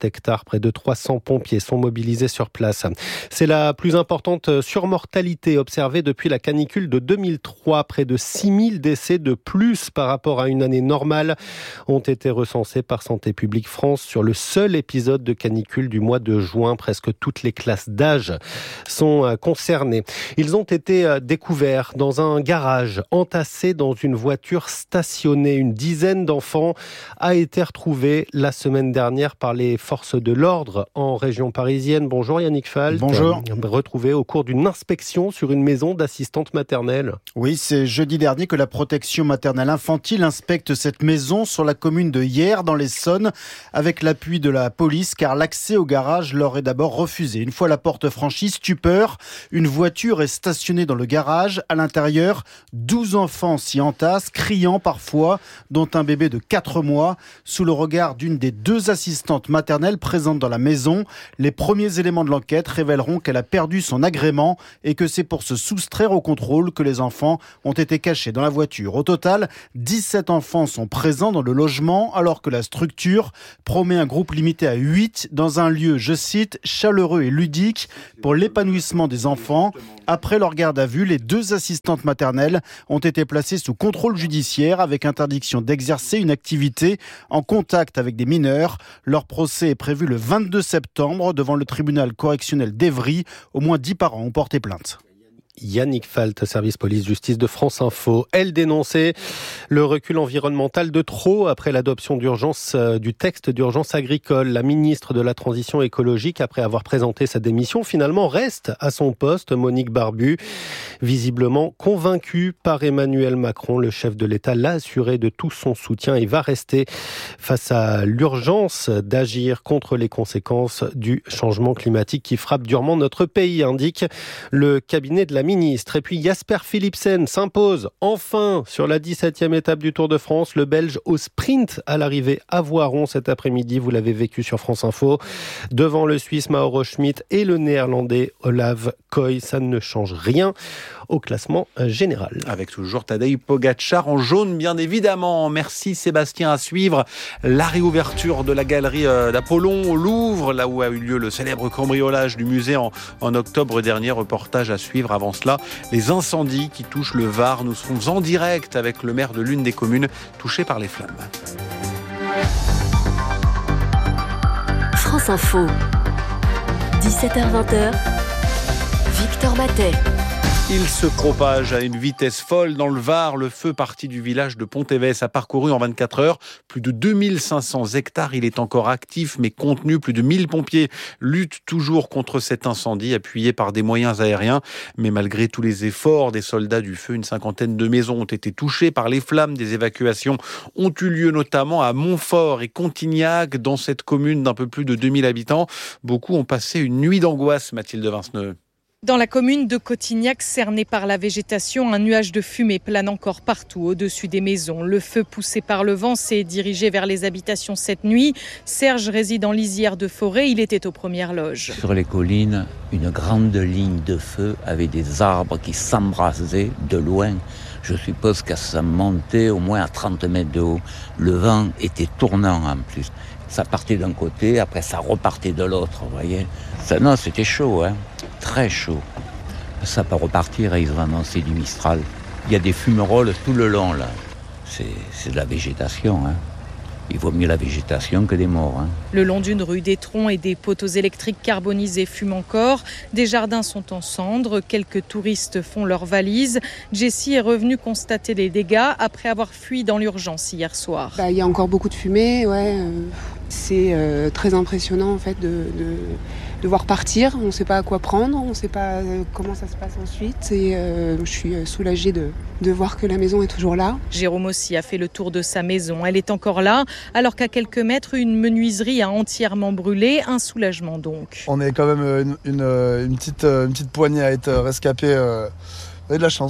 hectares. Près de 300 pompiers sont mobilisés sur place. C'est la plus importante surmortalité observée depuis la canicule de 2003. Près de 6000 décès de plus par rapport à une année normale ont été recensés par Santé publique France sur le seul épisode de canicule du mois de juin. Presque toutes les classes d'âge sont concernées. Ils ont été découverts dans un garage, entassés dans une voiture stationnée. Une dizaine d'enfants a été retrouvée la semaine dernière par les forces de l'ordre en région parisienne. Bonjour Yannick Falt. Bonjour. Retrouvés au cours d'une inspection sur une maison d'assistante maternelle. Oui, c'est jeudi dernier que la protection maternelle infantile inspecte cette maison sur la commune de Hyères dans l'Essonne avec l'appui de la police car l'accès au garage leur est d'abord refusé. Une fois la porte franchie, stupeur, une voiture est stationnée dans le garage. À l'intérieur, 12 enfants s'y entassent, criant parfois, dont un bébé de 4 mois. Sous le regard d'une des 2 assistantes maternelles présentes dans la maison, les premiers éléments de l'enquête révéleront qu'elle a perdu son agrément et que c'est pour se soustraire au contrôle que les enfants ont été cachés dans la voiture. Au total, 17 enfants sont présents dans le logement alors que la structure promet un groupe limité à 8 dans un lieu, je cite, chaleureux et ludique pour l'épanouissement des enfants. Après leur garde à vue, les 2 assistantes maternelles ont été placées sous contrôle judiciaire avec interdiction d'exercer une activité en contact avec des mineurs. Leur procès est prévu le 22 septembre devant le tribunal correctionnel d'Évry. Au moins 10 parents ont porté plainte. Yannick Falt, service police-justice de France Info. Elle dénonçait le recul environnemental de trop après l'adoption du texte d'urgence agricole. La ministre de la Transition écologique, après avoir présenté sa démission, finalement reste à son poste. Monique Barbu, visiblement convaincue par Emmanuel Macron. Le chef de l'État l'a assuré de tout son soutien et va rester face à l'urgence d'agir contre les conséquences du changement climatique qui frappe durement notre pays, indique le cabinet de la ministre. Et puis Jasper Philipsen s'impose enfin sur la 17e étape du Tour de France. Le Belge au sprint à l'arrivée à Voiron cet après-midi. Vous l'avez vécu sur France Info. Devant le Suisse Mauro Schmid et le Néerlandais Olav Koy. Ça ne change rien au classement général. Avec toujours Tadej Pogačar en jaune, bien évidemment. Merci Sébastien. À suivre la réouverture de la galerie d'Apollon au Louvre, là où a eu lieu le célèbre cambriolage du musée en octobre dernier. Reportage à suivre. Avant cela, les incendies qui touchent le Var. Nous serons en direct avec le maire de l'une des communes touchées par les flammes. France Info, 17h-20h, Victor Matet. Il se propage à une vitesse folle dans le Var. Le feu parti du village de Pontévès a parcouru en 24 heures plus de 2500 hectares. Il est encore actif mais contenu. Plus de 1000 pompiers luttent toujours contre cet incendie appuyés par des moyens aériens. Mais malgré tous les efforts des soldats du feu, une cinquantaine de maisons ont été touchées par les flammes. Des évacuations ont eu lieu notamment à Montfort et Contignac, dans cette commune d'un peu plus de 2000 habitants. Beaucoup ont passé une nuit d'angoisse, Mathilde Vinceneux. Dans la commune de Cotignac, cernée par la végétation, un nuage de fumée plane encore partout au-dessus des maisons. Le feu poussé par le vent s'est dirigé vers les habitations cette nuit. Serge réside en lisière de forêt, il était aux premières loges. Sur les collines, une grande ligne de feu avec des arbres qui s'embrasaient de loin. Je suppose que ça montait au moins à 30 mètres de haut. Le vent était tournant en plus. Ça partait d'un côté, après ça repartait de l'autre, vous voyez. Non, c'était chaud, hein. Très chaud. Ça peut repartir et ils ont annoncé du Mistral. Il y a des fumerolles tout le long, là. C'est de la végétation, hein. Il vaut mieux la végétation que des morts. Hein. Le long d'une rue, des troncs et des poteaux électriques carbonisés fument encore. Des jardins sont en cendres. Quelques touristes font leurs valises. Jessie est revenue constater les dégâts après avoir fui dans l'urgence hier soir. Il y a encore beaucoup de fumée, ouais. C'est très impressionnant en fait de voir partir. On ne sait pas à quoi prendre, on ne sait pas comment ça se passe ensuite. Et je suis soulagée de voir que la maison est toujours là. Jérôme aussi a fait le tour de sa maison. Elle est encore là, alors qu'à quelques mètres, une menuiserie a entièrement brûlé. Un soulagement donc. On est quand même une petite poignée à être rescapés. On a de la chance.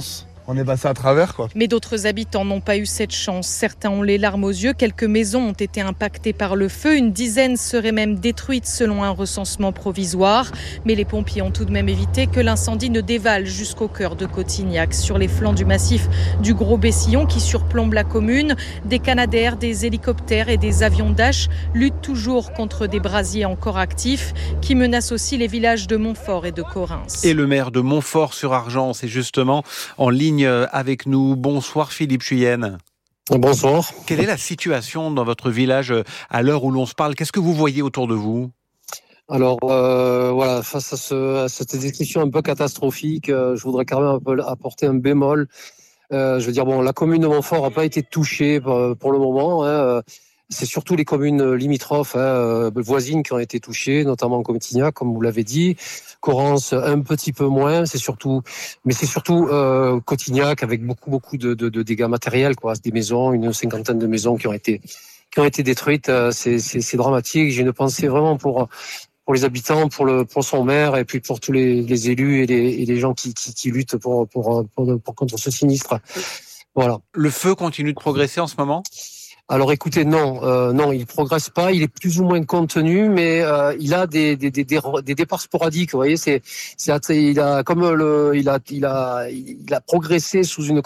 on est passé à travers, quoi. Mais d'autres habitants n'ont pas eu cette chance. Certains ont les larmes aux yeux. Quelques maisons ont été impactées par le feu. Une dizaine seraient même détruites selon un recensement provisoire. Mais les pompiers ont tout de même évité que l'incendie ne dévale jusqu'au cœur de Cotignac. Sur les flancs du massif du Gros Bessillon qui surplombe la commune, des Canadair, des hélicoptères et des avions Dash luttent toujours contre des brasiers encore actifs qui menacent aussi les villages de Montfort et de Corrins. Et le maire de Montfort-sur-Argence est justement en ligne avec nous. Bonsoir Philippe Chuyenne. Bonsoir. Quelle est la situation dans votre village à l'heure où l'on se parle ? Qu'est-ce que vous voyez autour de vous ? Alors voilà, face à cette description un peu catastrophique, je voudrais quand même apporter un bémol. Je veux dire, bon, la commune de Montfort n'a pas été touchée pour le moment. C'est surtout les communes limitrophes, voisines, qui ont été touchées, notamment Cotignac, comme vous l'avez dit. Correns, un petit peu moins. C'est surtout Cotignac avec beaucoup de dégâts matériels, quoi. Des maisons, une cinquantaine de maisons qui ont été détruites. C'est dramatique. J'ai une pensée vraiment pour les habitants, pour son maire et puis pour tous les élus et les gens qui luttent pour contre ce sinistre. Voilà. Le feu continue de progresser en ce moment ? Alors écoutez, non, il progresse pas. Il est plus ou moins contenu, mais il a des départs sporadiques. Vous voyez, il a progressé sous une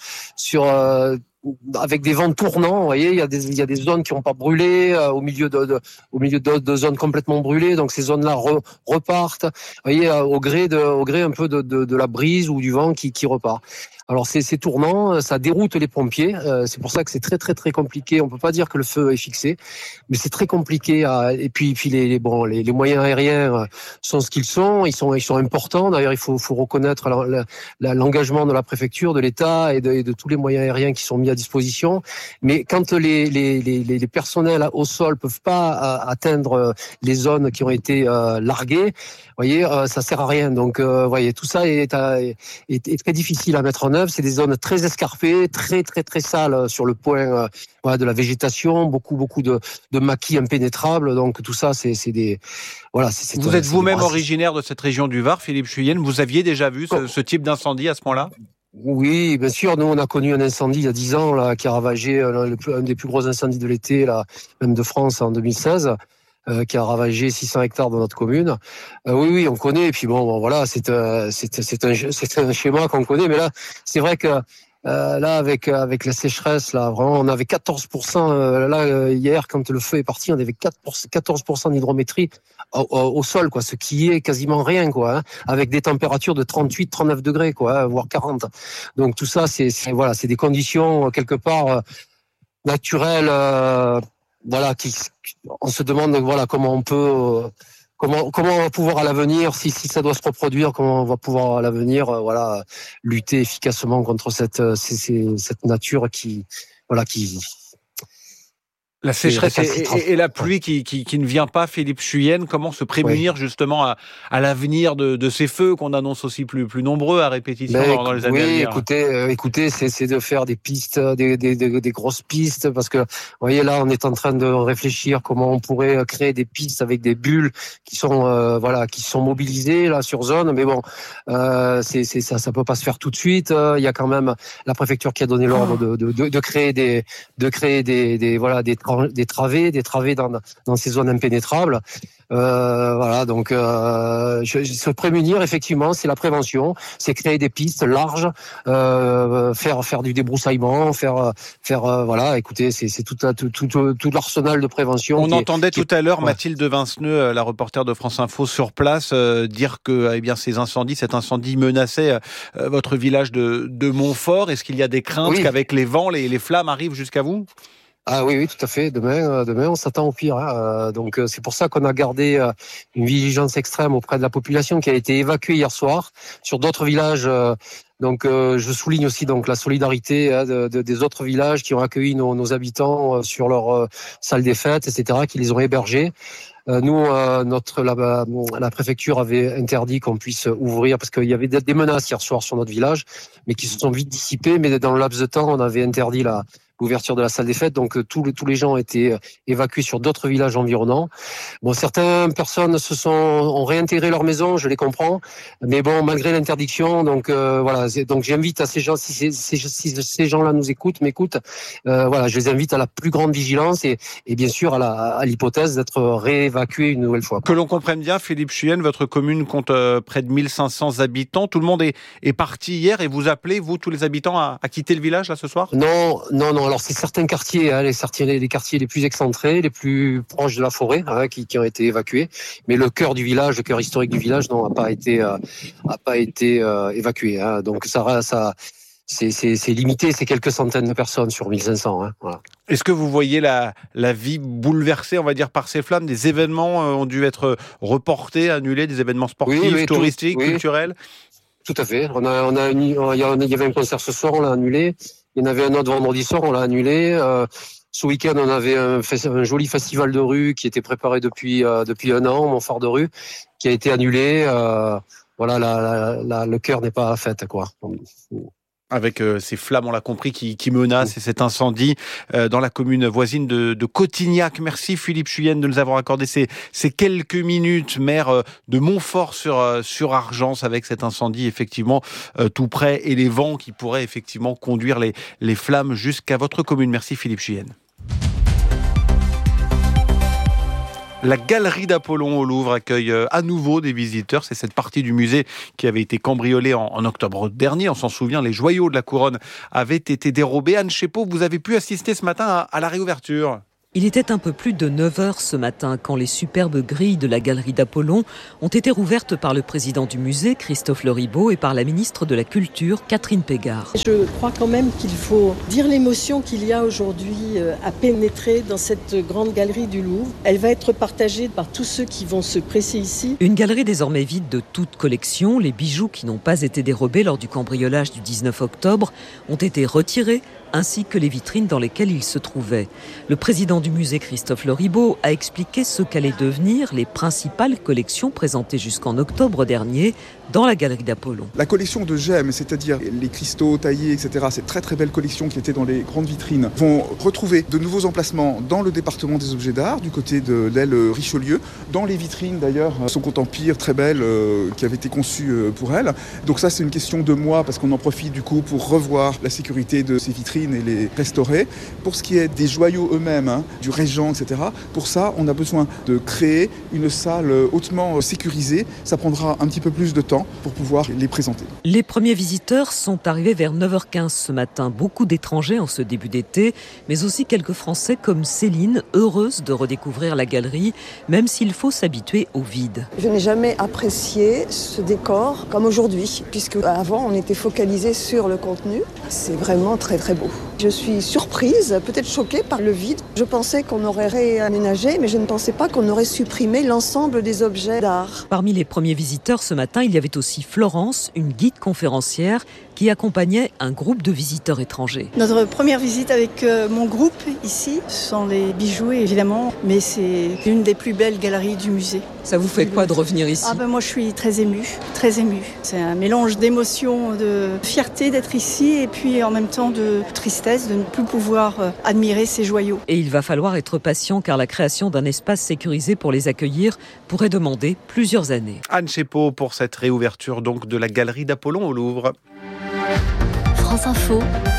avec des vents tournants. Vous voyez, il y a des zones qui n'ont pas brûlé au milieu de zones complètement brûlées. Donc ces zones-là repartent. Vous voyez, au gré un peu de la brise ou du vent qui repart. Alors c'est tournant, ça déroute les pompiers. C'est pour ça que c'est très très très compliqué. On peut pas dire que le feu est fixé, mais c'est très compliqué. Et puis les moyens aériens sont ce qu'ils sont. Ils sont importants. D'ailleurs, il faut reconnaître l'engagement de la préfecture, de l'État et de tous les moyens aériens qui sont mis à disposition. Mais quand les personnels au sol peuvent pas atteindre les zones qui ont été larguées, voyez, ça sert à rien. Donc, voyez, tout ça est très difficile à mettre en œuvre. C'est des zones très escarpées, très très très sales sur le point de la végétation, beaucoup de maquis impénétrables. Donc tout ça, c'est des voilà. Vous êtes vous-même originaire de cette région du Var, Philippe Chuyenne. Vous aviez déjà vu ce type d'incendie à ce moment-là ? Oui, bien sûr. Nous, on a connu un incendie il y a 10 ans là, qui a ravagé un des plus gros incendies de l'été, là, même de France, en 2016. Qui a ravagé 600 hectares dans notre commune. Oui, on connaît. Et puis bon, voilà, c'est un schéma qu'on connaît. Mais là, c'est vrai que là, avec la sécheresse, là, vraiment, on avait 14%. Hier, quand le feu est parti, on avait 14% d'hydrométrie au sol, quoi. Ce qui est quasiment rien, quoi. Avec des températures de 38, 39 degrés, quoi, voire 40. Donc tout ça, c'est des conditions quelque part naturelles. Voilà, on se demande comment on va pouvoir à l'avenir, si ça doit se reproduire, comment on va pouvoir à l'avenir lutter efficacement contre cette nature qui la sécheresse et la pluie qui ne vient pas, Philippe Chuyenne. Comment se prémunir justement à l'avenir de ces feux qu'on annonce aussi plus nombreux à répétition dans les années à venir? Écoutez, c'est de faire des pistes, des grosses pistes, parce que vous voyez là, on est en train de réfléchir comment on pourrait créer des pistes avec des bulles qui sont mobilisées là sur zone. Mais bon, ça peut pas se faire tout de suite. Il y a quand même la préfecture qui a donné l'ordre de créer des travées dans ces zones impénétrables. Donc se prémunir, effectivement, c'est la prévention, c'est créer des pistes larges, faire du débroussaillement, écoutez, c'est tout l'arsenal de prévention. On entendait tout à l'heure Mathilde Vinceneux, la reporter de France Info sur place, dire que cet incendie menaçait votre village de Montfort. Est-ce qu'il y a des craintes qu'avec les vents, les flammes arrivent jusqu'à vous ? Ah oui, tout à fait. Demain, on s'attend au pire. Donc, c'est pour ça qu'on a gardé une vigilance extrême auprès de la population qui a été évacuée hier soir sur d'autres villages. Donc, je souligne aussi la solidarité des autres villages qui ont accueilli nos habitants sur leur salle des fêtes, etc., qui les ont hébergés. Nous, la préfecture avait interdit qu'on puisse ouvrir parce qu'il y avait des menaces hier soir sur notre village, mais qui se sont vite dissipées. Mais dans le laps de temps, on avait interdit l'ouverture de la salle des fêtes. Donc tous les gens ont été évacués sur d'autres villages environnants. Bon, certaines personnes ont réintégré leur maison, je les comprends, mais bon, malgré l'interdiction, donc voilà. Donc j'invite à ces gens, si ces gens-là m'écoutent, voilà, je les invite à la plus grande vigilance et bien sûr à l'hypothèse d'être réévacués une nouvelle fois. Que l'on comprenne bien, Philippe Chuyenne, votre commune compte près de 1500 habitants. Tout le monde est parti hier et vous appelez, vous, tous les habitants, à quitter le village là ce soir ? Non. Alors c'est certains quartiers, les quartiers les plus excentrés, les plus proches de la forêt, qui ont été évacués. Mais le cœur du village, le cœur historique du village, n'a pas été évacué. Donc ça. C'est limité, c'est quelques centaines de personnes sur 1500. Voilà. Est-ce que vous voyez la vie bouleversée, on va dire, par ces flammes ? Des événements ont dû être reportés, annulés, des événements sportifs, touristiques, culturels ? Tout à fait. Il y avait un concert ce soir, on l'a annulé. Il y en avait un autre vendredi soir, on l'a annulé. Ce week-end, on avait un joli festival de rue qui était préparé depuis un an, mon phare de rue, qui a été annulé. Voilà, le cœur n'est pas à la fête, quoi. Avec ces flammes, on l'a compris, qui menacent et cet incendie dans la commune voisine de Cotignac. Merci Philippe Chuyenne de nous avoir accordé ces quelques minutes, maire de Montfort sur Argence, avec cet incendie effectivement tout près et les vents qui pourraient effectivement conduire les flammes jusqu'à votre commune. Merci Philippe Chuyenne. La galerie d'Apollon au Louvre accueille à nouveau des visiteurs. C'est cette partie du musée qui avait été cambriolée en octobre dernier. On s'en souvient, les joyaux de la couronne avaient été dérobés. Anne Chepot, vous avez pu assister ce matin à la réouverture. Il était un peu plus de 9h ce matin quand les superbes grilles de la galerie d'Apollon ont été rouvertes par le président du musée, Christophe Leribaud, et par la ministre de la Culture, Catherine Pégard. Je crois quand même qu'il faut dire l'émotion qu'il y a aujourd'hui à pénétrer dans cette grande galerie du Louvre. Elle va être partagée par tous ceux qui vont se presser ici. Une galerie désormais vide de toute collection. Les bijoux qui n'ont pas été dérobés lors du cambriolage du 19 octobre ont été retirés, ainsi que les vitrines dans lesquelles ils se trouvaient. Le président du musée, Christophe Leribaud, a expliqué ce qu'allaient devenir les principales collections présentées jusqu'en octobre dernier dans la galerie d'Apollon. La collection de gemmes, c'est-à-dire les cristaux taillés, etc., cette très très belle collection qui était dans les grandes vitrines, vont retrouver de nouveaux emplacements dans le département des objets d'art, du côté de l'aile Richelieu, dans les vitrines d'ailleurs, son compte empire très belle qui avait été conçue pour elle. Donc ça c'est une question de mois parce qu'on en profite du coup pour revoir la sécurité de ces vitrines et les restaurer. Pour ce qui est des joyaux eux-mêmes, du Régent, etc., pour ça on a besoin de créer une salle hautement sécurisée. Ça prendra un petit peu plus de temps pour pouvoir les présenter. Les premiers visiteurs sont arrivés vers 9h15 ce matin. Beaucoup d'étrangers en ce début d'été, mais aussi quelques Français comme Céline, heureuse de redécouvrir la galerie, même s'il faut s'habituer au vide. Je n'ai jamais apprécié ce décor comme aujourd'hui, puisque avant on était focalisé sur le contenu. C'est vraiment très très beau. Je suis surprise, peut-être choquée par le vide. Je pensais qu'on aurait réaménagé, mais je ne pensais pas qu'on aurait supprimé l'ensemble des objets d'art. Parmi les premiers visiteurs ce matin, il y avait aussi Florence, une guide conférencière qui accompagnait un groupe de visiteurs étrangers. Notre première visite avec mon groupe ici, ce sont les bijoux évidemment, mais c'est une des plus belles galeries du musée. Ça vous fait quoi de revenir ici ? Moi je suis très émue, très émue. C'est un mélange d'émotions, de fierté d'être ici et puis en même temps de tristesse de ne plus pouvoir admirer ces joyaux. Et il va falloir être patient car la création d'un espace sécurisé pour les accueillir pourrait demander plusieurs années. Anne Chepot pour cette réouverture donc de la galerie d'Apollon au Louvre. France Info,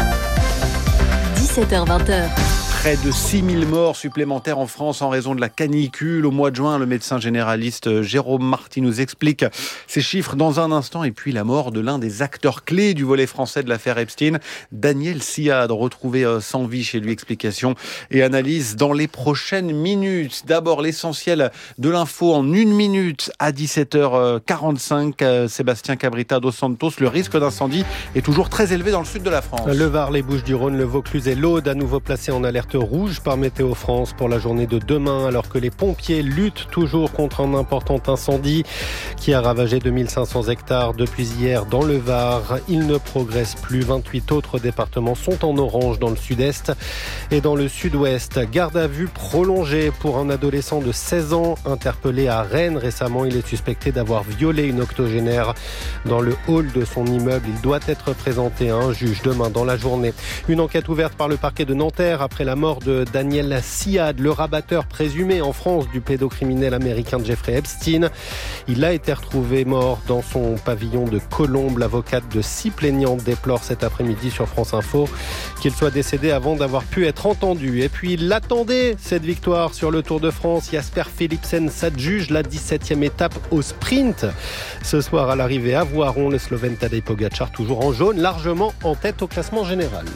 17h-20h. Près de 6000 morts supplémentaires en France en raison de la canicule. Au mois de juin, le médecin généraliste Jérôme Marty nous explique ces chiffres dans un instant. Et puis la mort de l'un des acteurs clés du volet français de l'affaire Epstein, Daniel Siad, retrouvé sans vie chez lui. Explication et analyse dans les prochaines minutes. D'abord, l'essentiel de l'info en 1 minute à 17h45. Sébastien Cabrita dos Santos, le risque d'incendie est toujours très élevé dans le sud de la France. Le Var, les Bouches-du-Rhône, le Vaucluse et l'Aude à nouveau placés en alerte rouge par Météo France pour la journée de demain, alors que les pompiers luttent toujours contre un important incendie qui a ravagé 2500 hectares depuis hier dans le Var. Il ne progresse plus. 28 autres départements sont en orange dans le sud-est et dans le sud-ouest. Garde à vue prolongée pour un adolescent de 16 ans interpellé à Rennes récemment. Il est suspecté d'avoir violé une octogénaire dans le hall de son immeuble. Il doit être présenté à un juge demain dans la journée. Une enquête ouverte par le parquet de Nanterre après la mort de Daniel Siad, le rabatteur présumé en France du pédocriminel américain Jeffrey Epstein. Il a été retrouvé mort dans son pavillon de Colombes. L'avocate de 6 plaignants déplore cet après-midi sur France Info qu'il soit décédé avant d'avoir pu être entendu. Et puis il l'attendait, cette victoire sur le Tour de France. Jasper Philipsen s'adjuge la 17e étape au sprint. Ce soir à l'arrivée à Voiron, le Slovène Tadej Pogačar, toujours en jaune, largement en tête au classement général.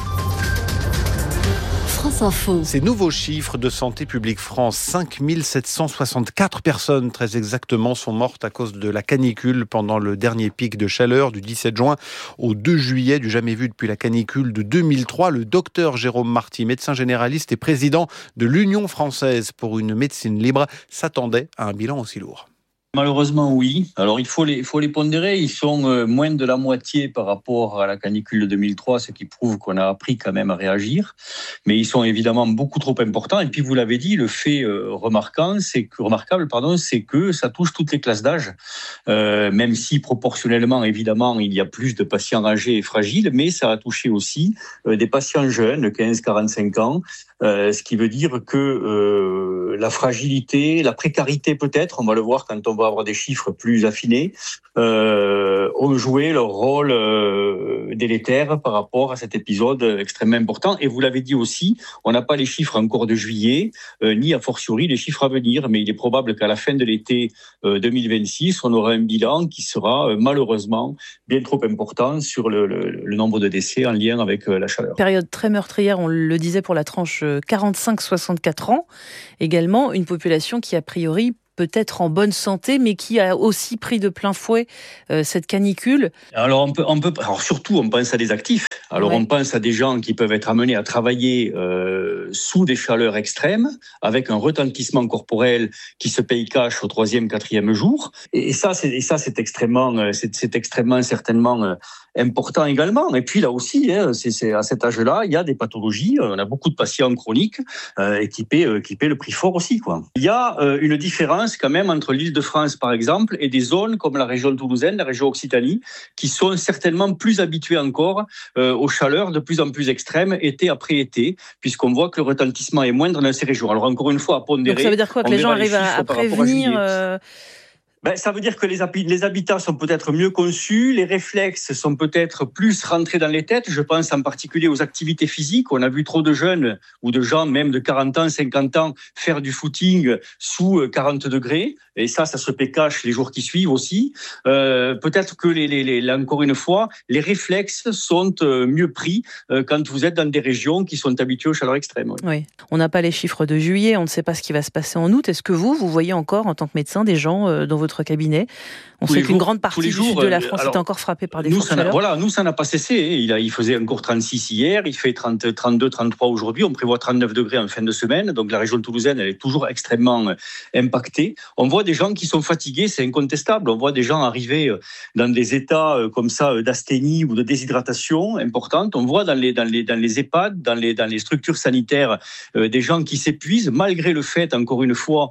France Info. Ces nouveaux chiffres de Santé publique France, 5764 personnes très exactement sont mortes à cause de la canicule pendant le dernier pic de chaleur du 17 juin au 2 juillet, du jamais vu depuis la canicule de 2003. Le docteur Jérôme Marty, médecin généraliste et président de l'Union française pour une médecine libre, s'attendait à un bilan aussi lourd. Malheureusement, oui. Alors, il faut les pondérer. Ils sont moins de la moitié par rapport à la canicule de 2003, ce qui prouve qu'on a appris quand même à réagir. Mais ils sont évidemment beaucoup trop importants. Et puis, vous l'avez dit, le fait remarquable, c'est que ça touche toutes les classes d'âge. Même si, proportionnellement, évidemment, il y a plus de patients âgés et fragiles, mais ça a touché aussi des patients jeunes, de 15-45 ans. Ce qui veut dire que la fragilité, la précarité peut-être, on va le voir quand on va avoir des chiffres plus affinés, ont joué leur rôle délétère par rapport à cet épisode extrêmement important. Et vous l'avez dit aussi, on n'a pas les chiffres encore de juillet, ni a fortiori les chiffres à venir, mais il est probable qu'à la fin de l'été 2026, on aura un bilan qui sera malheureusement bien trop important sur le nombre de décès en lien avec la chaleur. Période très meurtrière, on le disait pour la tranche 45-64 ans. Également, une population qui a priori peut-être en bonne santé, mais qui a aussi pris de plein fouet cette canicule. Alors, surtout, on pense à des actifs. Alors, on pense à des gens qui peuvent être amenés à travailler sous des chaleurs extrêmes, avec un retentissement corporel qui se paye cash au 3e, 4e jour. Et ça, c'est extrêmement certainement important également. Et puis là aussi, c'est à cet âge-là, il y a des pathologies. On a beaucoup de patients chroniques qui paient le prix fort aussi, quoi. Il y a une différence quand même entre l'Île-de-France, par exemple, et des zones comme la région toulousaine, la région Occitanie, qui sont certainement plus habituées encore aux chaleurs de plus en plus extrêmes, été après été, puisqu'on voit que le retentissement est moindre dans ces régions. Alors encore une fois, à pondérer. Donc ça veut dire quoi, que les gens arrivent à prévenir ça veut dire que les habitats sont peut-être mieux conçus, les réflexes sont peut-être plus rentrés dans les têtes. Je pense en particulier aux activités physiques. On a vu trop de jeunes ou de gens même de 40 ans, 50 ans faire du footing sous 40 degrés. Et ça se paie cash les jours qui suivent aussi. Peut-être que, encore une fois, les réflexes sont mieux pris quand vous êtes dans des régions qui sont habituées aux chaleurs extrêmes. Oui. On n'a pas les chiffres de juillet, on ne sait pas ce qui va se passer en août. Est-ce que vous voyez encore, en tant que médecin, des gens dans votre cabinet? On sait qu'une grande partie du sud de la France est encore frappée par des fortes chaleurs. Nous, ça n'a pas cessé. Il faisait encore 36 hier, il fait 30, 32, 33 aujourd'hui. On prévoit 39 degrés en fin de semaine. Donc la région toulousaine, elle est toujours extrêmement impactée. On voit des gens qui sont fatigués, c'est incontestable. On voit des gens arriver dans des états comme ça d'asthénie ou de déshydratation importante. On voit dans les EHPAD, dans les structures sanitaires, des gens qui s'épuisent malgré le fait, encore une fois,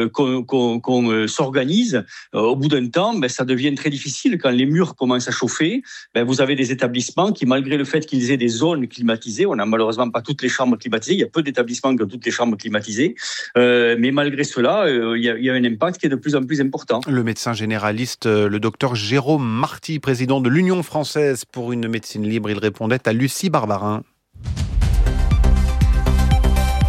qu'on s'organise. Au bout d'un temps, ça devient très difficile. Quand les murs commencent à chauffer, vous avez des établissements qui, malgré le fait qu'ils aient des zones climatisées, on n'a malheureusement pas toutes les chambres climatisées, il y a peu d'établissements qui ont toutes les chambres climatisées, mais malgré cela, il y a un impact qui est de plus en plus important. Le médecin généraliste, le docteur Jérôme Marty, président de l'Union française pour une médecine libre, il répondait à Lucie Barbarin.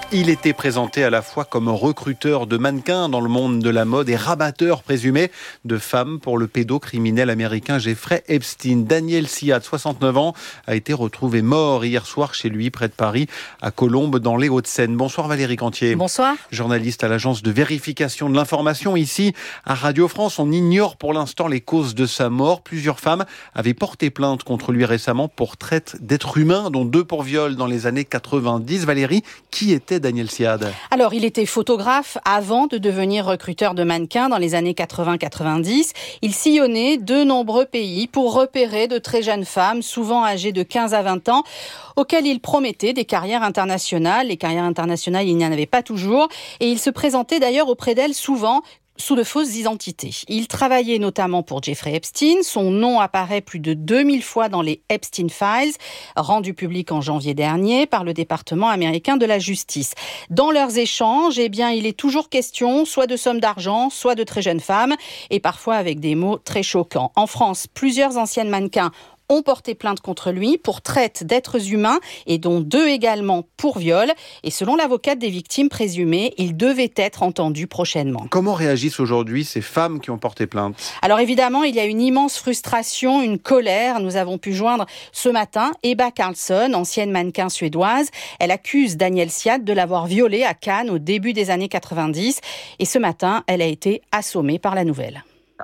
Il était présenté à la fois comme recruteur de mannequins dans le monde de la mode et rabatteur présumé de femmes pour le pédocriminel américain Jeffrey Epstein. Daniel Siad, 69 ans, a été retrouvé mort hier soir chez lui, près de Paris, à Colombes, dans les Hauts-de-Seine. Bonsoir Valérie Cantier. Bonsoir. Journaliste à l'agence de vérification de l'information. Ici, à Radio France, on ignore pour l'instant les causes de sa mort. Plusieurs femmes avaient porté plainte contre lui récemment pour traite d'êtres humains, dont 2 pour viol dans les années 90. Valérie, qui était Daniel Siad? Alors, il était photographe avant de devenir recruteur de mannequins dans les années 80-90. Il sillonnait de nombreux pays pour repérer de très jeunes femmes, souvent âgées de 15 à 20 ans, auxquelles il promettait des carrières internationales. Les carrières internationales, il n'y en avait pas toujours. Et il se présentait d'ailleurs auprès d'elles souvent sous de fausses identités. Il travaillait notamment pour Jeffrey Epstein. Son nom apparaît plus de 2000 fois dans les Epstein Files, rendus publics en janvier dernier par le département américain de la justice. Dans leurs échanges, il est toujours question soit de sommes d'argent, soit de très jeunes femmes, et parfois avec des mots très choquants. En France, plusieurs anciennes mannequins ont porté plainte contre lui pour traite d'êtres humains et dont 2 également pour viol. Et selon l'avocate des victimes présumées, il devait être entendu prochainement. Comment réagissent aujourd'hui ces femmes qui ont porté plainte? Alors évidemment, il y a une immense frustration, une colère. Nous avons pu joindre ce matin Ebba Karlsson, ancienne mannequin suédoise. Elle accuse Daniel Siad de l'avoir violée à Cannes au début des années 90. Et ce matin, elle a été assommée par la nouvelle.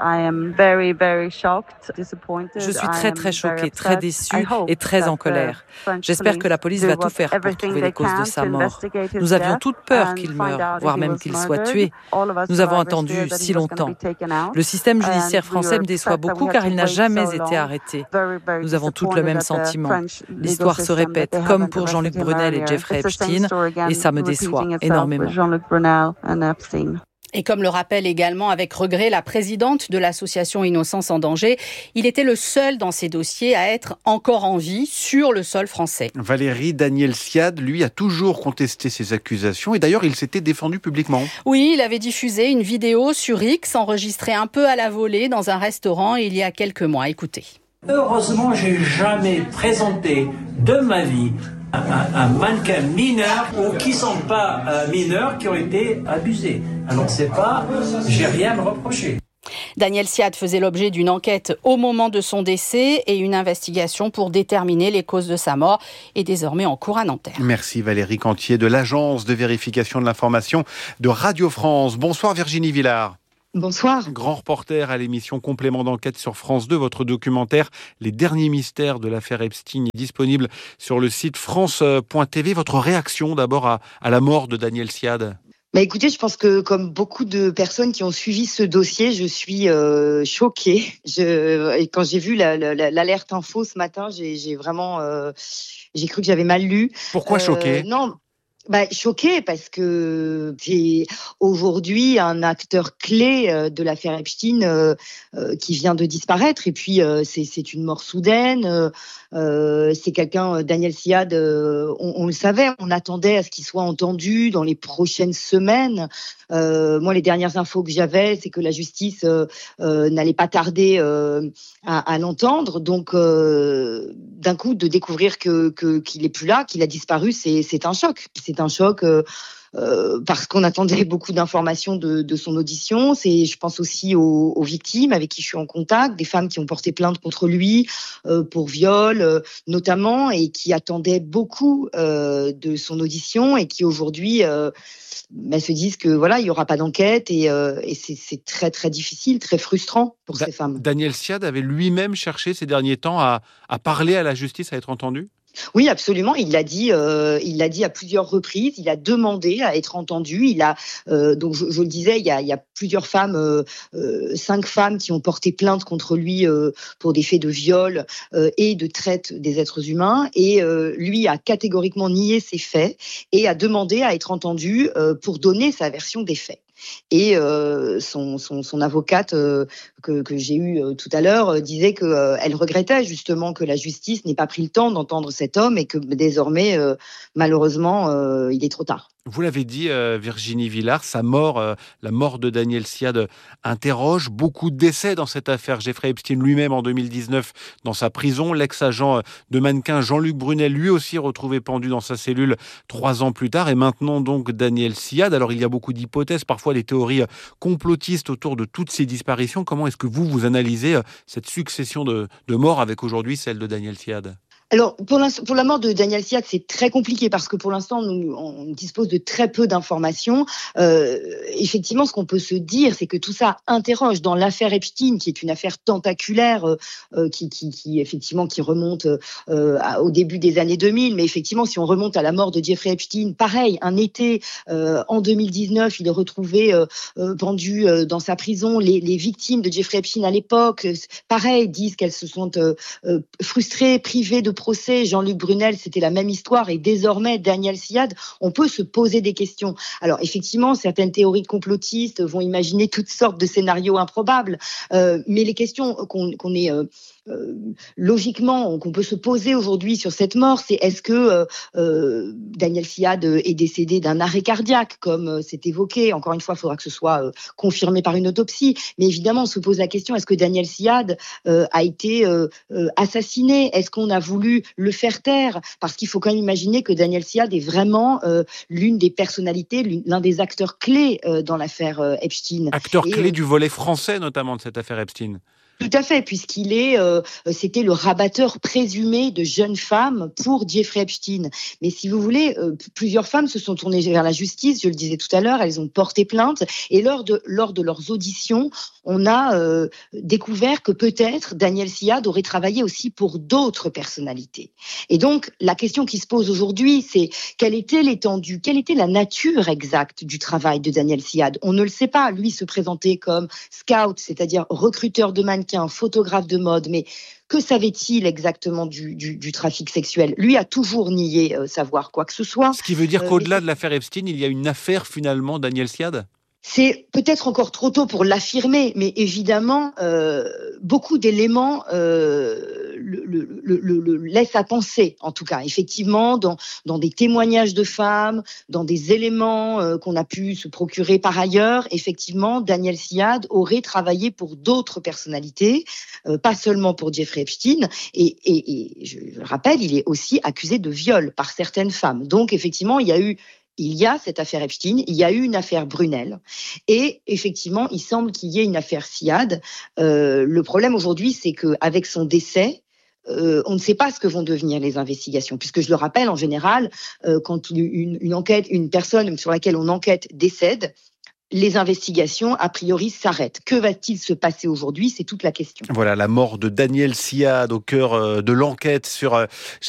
Je suis très choquée, très déçue et très en colère. J'espère que la police va tout faire pour trouver les causes de sa mort. Nous avions toute peur qu'il meure, voire même qu'il soit tué. Nous avons attendu si longtemps. Le système judiciaire français me déçoit beaucoup car il n'a jamais été arrêté. Nous avons toutes le même sentiment. L'histoire se répète comme pour Jean-Luc Brunel et Jeffrey Epstein et ça me déçoit énormément. Et comme le rappelle également avec regret la présidente de l'association Innocence en danger, il était le seul dans ces dossiers à être encore en vie sur le sol français. Valérie, Daniel Siad, lui, a toujours contesté ces accusations et d'ailleurs, il s'était défendu publiquement. Oui, il avait diffusé une vidéo sur X enregistrée un peu à la volée dans un restaurant il y a quelques mois. Écoutez. Heureusement, j'ai jamais présenté de ma vie un mannequin mineur ou qui sont pas mineurs qui ont été abusés. Alors j'ai rien à me reprocher. Daniel Siad faisait l'objet d'une enquête au moment de son décès et une investigation pour déterminer les causes de sa mort est désormais en cours à Nanterre. Merci Valérie Cantier de l'agence de vérification de l'information de Radio France. Bonsoir Virginie Villard. Bonsoir. Grand reporter à l'émission Complément d'enquête sur France 2. Votre documentaire Les derniers mystères de l'affaire Epstein est disponible sur le site France.tv. Votre réaction d'abord à la mort de Daniel Siad? Écoutez, je pense que comme beaucoup de personnes qui ont suivi ce dossier, je suis choquée. Et quand j'ai vu l'alerte info ce matin, j'ai vraiment j'ai cru que j'avais mal lu. Pourquoi choquée? Non. Choquée parce que c'est aujourd'hui un acteur clé de l'affaire Epstein qui vient de disparaître et puis c'est une mort soudaine. C'est quelqu'un, Daniel Siad, on le savait, on attendait à ce qu'il soit entendu dans les prochaines semaines. Moi, les dernières infos que j'avais, c'est que la justice n'allait pas tarder à l'entendre. Donc, d'un coup, de découvrir qu'il est plus là, qu'il a disparu, c'est un choc. C'est un choc parce qu'on attendait beaucoup d'informations de son audition. Je pense aussi aux victimes avec qui je suis en contact, des femmes qui ont porté plainte contre lui pour viol notamment et qui attendaient beaucoup de son audition et qui aujourd'hui se disent que voilà, il y aura pas d'enquête et c'est très très difficile, très frustrant pour ces femmes. Daniel Siad avait lui-même cherché ces derniers temps à parler à la justice, à être entendu? Oui, absolument. Il l'a dit à plusieurs reprises. Il a demandé à être entendu. Il a donc je le disais, il y a plusieurs femmes, 5 femmes qui ont porté plainte contre lui pour des faits de viol et de traite des êtres humains. Et lui a catégoriquement nié ces faits et a demandé à être entendu pour donner sa version des faits. Et son avocate que j'ai eue tout à l'heure disait qu'elle regrettait justement que la justice n'ait pas pris le temps d'entendre cet homme et que désormais, malheureusement, il est trop tard. Vous l'avez dit, Virginie Villard, sa mort, la mort de Daniel Siad interroge. Beaucoup de décès dans cette affaire. Jeffrey Epstein lui-même en 2019 dans sa prison. L'ex-agent de mannequin Jean-Luc Brunel, lui aussi retrouvé pendu dans sa cellule 3 ans plus tard. Et maintenant donc Daniel Siad. Alors il y a beaucoup d'hypothèses, parfois des théories complotistes autour de toutes ces disparitions. Comment est-ce que vous analysez cette succession de morts avec aujourd'hui celle de Daniel Siad ? Alors, pour la mort de Daniel Siad, c'est très compliqué parce que pour l'instant, on dispose de très peu d'informations. Effectivement, ce qu'on peut se dire, c'est que tout ça interroge dans l'affaire Epstein, qui est une affaire tentaculaire, qui remonte au début des années 2000. Mais effectivement, si on remonte à la mort de Jeffrey Epstein, pareil, un été en 2019, il est retrouvé pendu dans sa prison. Les victimes de Jeffrey Epstein à l'époque, pareil, disent qu'elles se sont frustrées, privées de procès. Jean-Luc Brunel, c'était la même histoire. Et désormais, Daniel Siad, on peut se poser des questions. Alors, effectivement, certaines théories complotistes vont imaginer toutes sortes de scénarios improbables. Mais les questions qu'on est... logiquement, qu'on peut se poser aujourd'hui sur cette mort, c'est est-ce que Daniel Siad est décédé d'un arrêt cardiaque, comme c'est évoqué. Encore une fois, il faudra que ce soit confirmé par une autopsie. Mais évidemment, on se pose la question, est-ce que Daniel Siad a été assassiné ? Est-ce qu'on a voulu le faire taire ? Parce qu'il faut quand même imaginer que Daniel Siad est vraiment l'une des personnalités, l'un des acteurs clés dans l'affaire Epstein. Acteur clé du volet français, notamment, de cette affaire Epstein. Tout à fait, puisqu'il c'était le rabatteur présumé de jeunes femmes pour Jeffrey Epstein. Mais si vous voulez, plusieurs femmes se sont tournées vers la justice, je le disais tout à l'heure, elles ont porté plainte. Et lors de leurs auditions, on a découvert que peut-être Daniel Siad aurait travaillé aussi pour d'autres personnalités. Et donc, la question qui se pose aujourd'hui, c'est quelle était l'étendue, quelle était la nature exacte du travail de Daniel Siad ? On ne le sait pas. Lui se présentait comme scout, c'est-à-dire recruteur de mannequins, photographe de mode, mais que savait-il exactement du trafic sexuel ? Lui a toujours nié savoir quoi que ce soit. Ce qui veut dire qu'au-delà de l'affaire Epstein, il y a une affaire finalement Daniel Siad ? C'est peut-être encore trop tôt pour l'affirmer, mais évidemment, beaucoup d'éléments le laissent à penser, en tout cas. Effectivement, dans des témoignages de femmes, dans des éléments qu'on a pu se procurer par ailleurs, effectivement, Daniel Siad aurait travaillé pour d'autres personnalités, pas seulement pour Jeffrey Epstein. Et je le rappelle, il est aussi accusé de viol par certaines femmes. Donc, effectivement, il y a cette affaire Epstein, il y a eu une affaire Brunel, et effectivement, il semble qu'il y ait une affaire Siad. Le problème aujourd'hui, c'est qu'avec son décès, on ne sait pas ce que vont devenir les investigations, puisque je le rappelle, en général, quand une personne sur laquelle on enquête décède, les investigations, a priori, s'arrêtent. Que va-t-il se passer aujourd'hui ? C'est toute la question. Voilà, la mort de Daniel Siad au cœur de l'enquête sur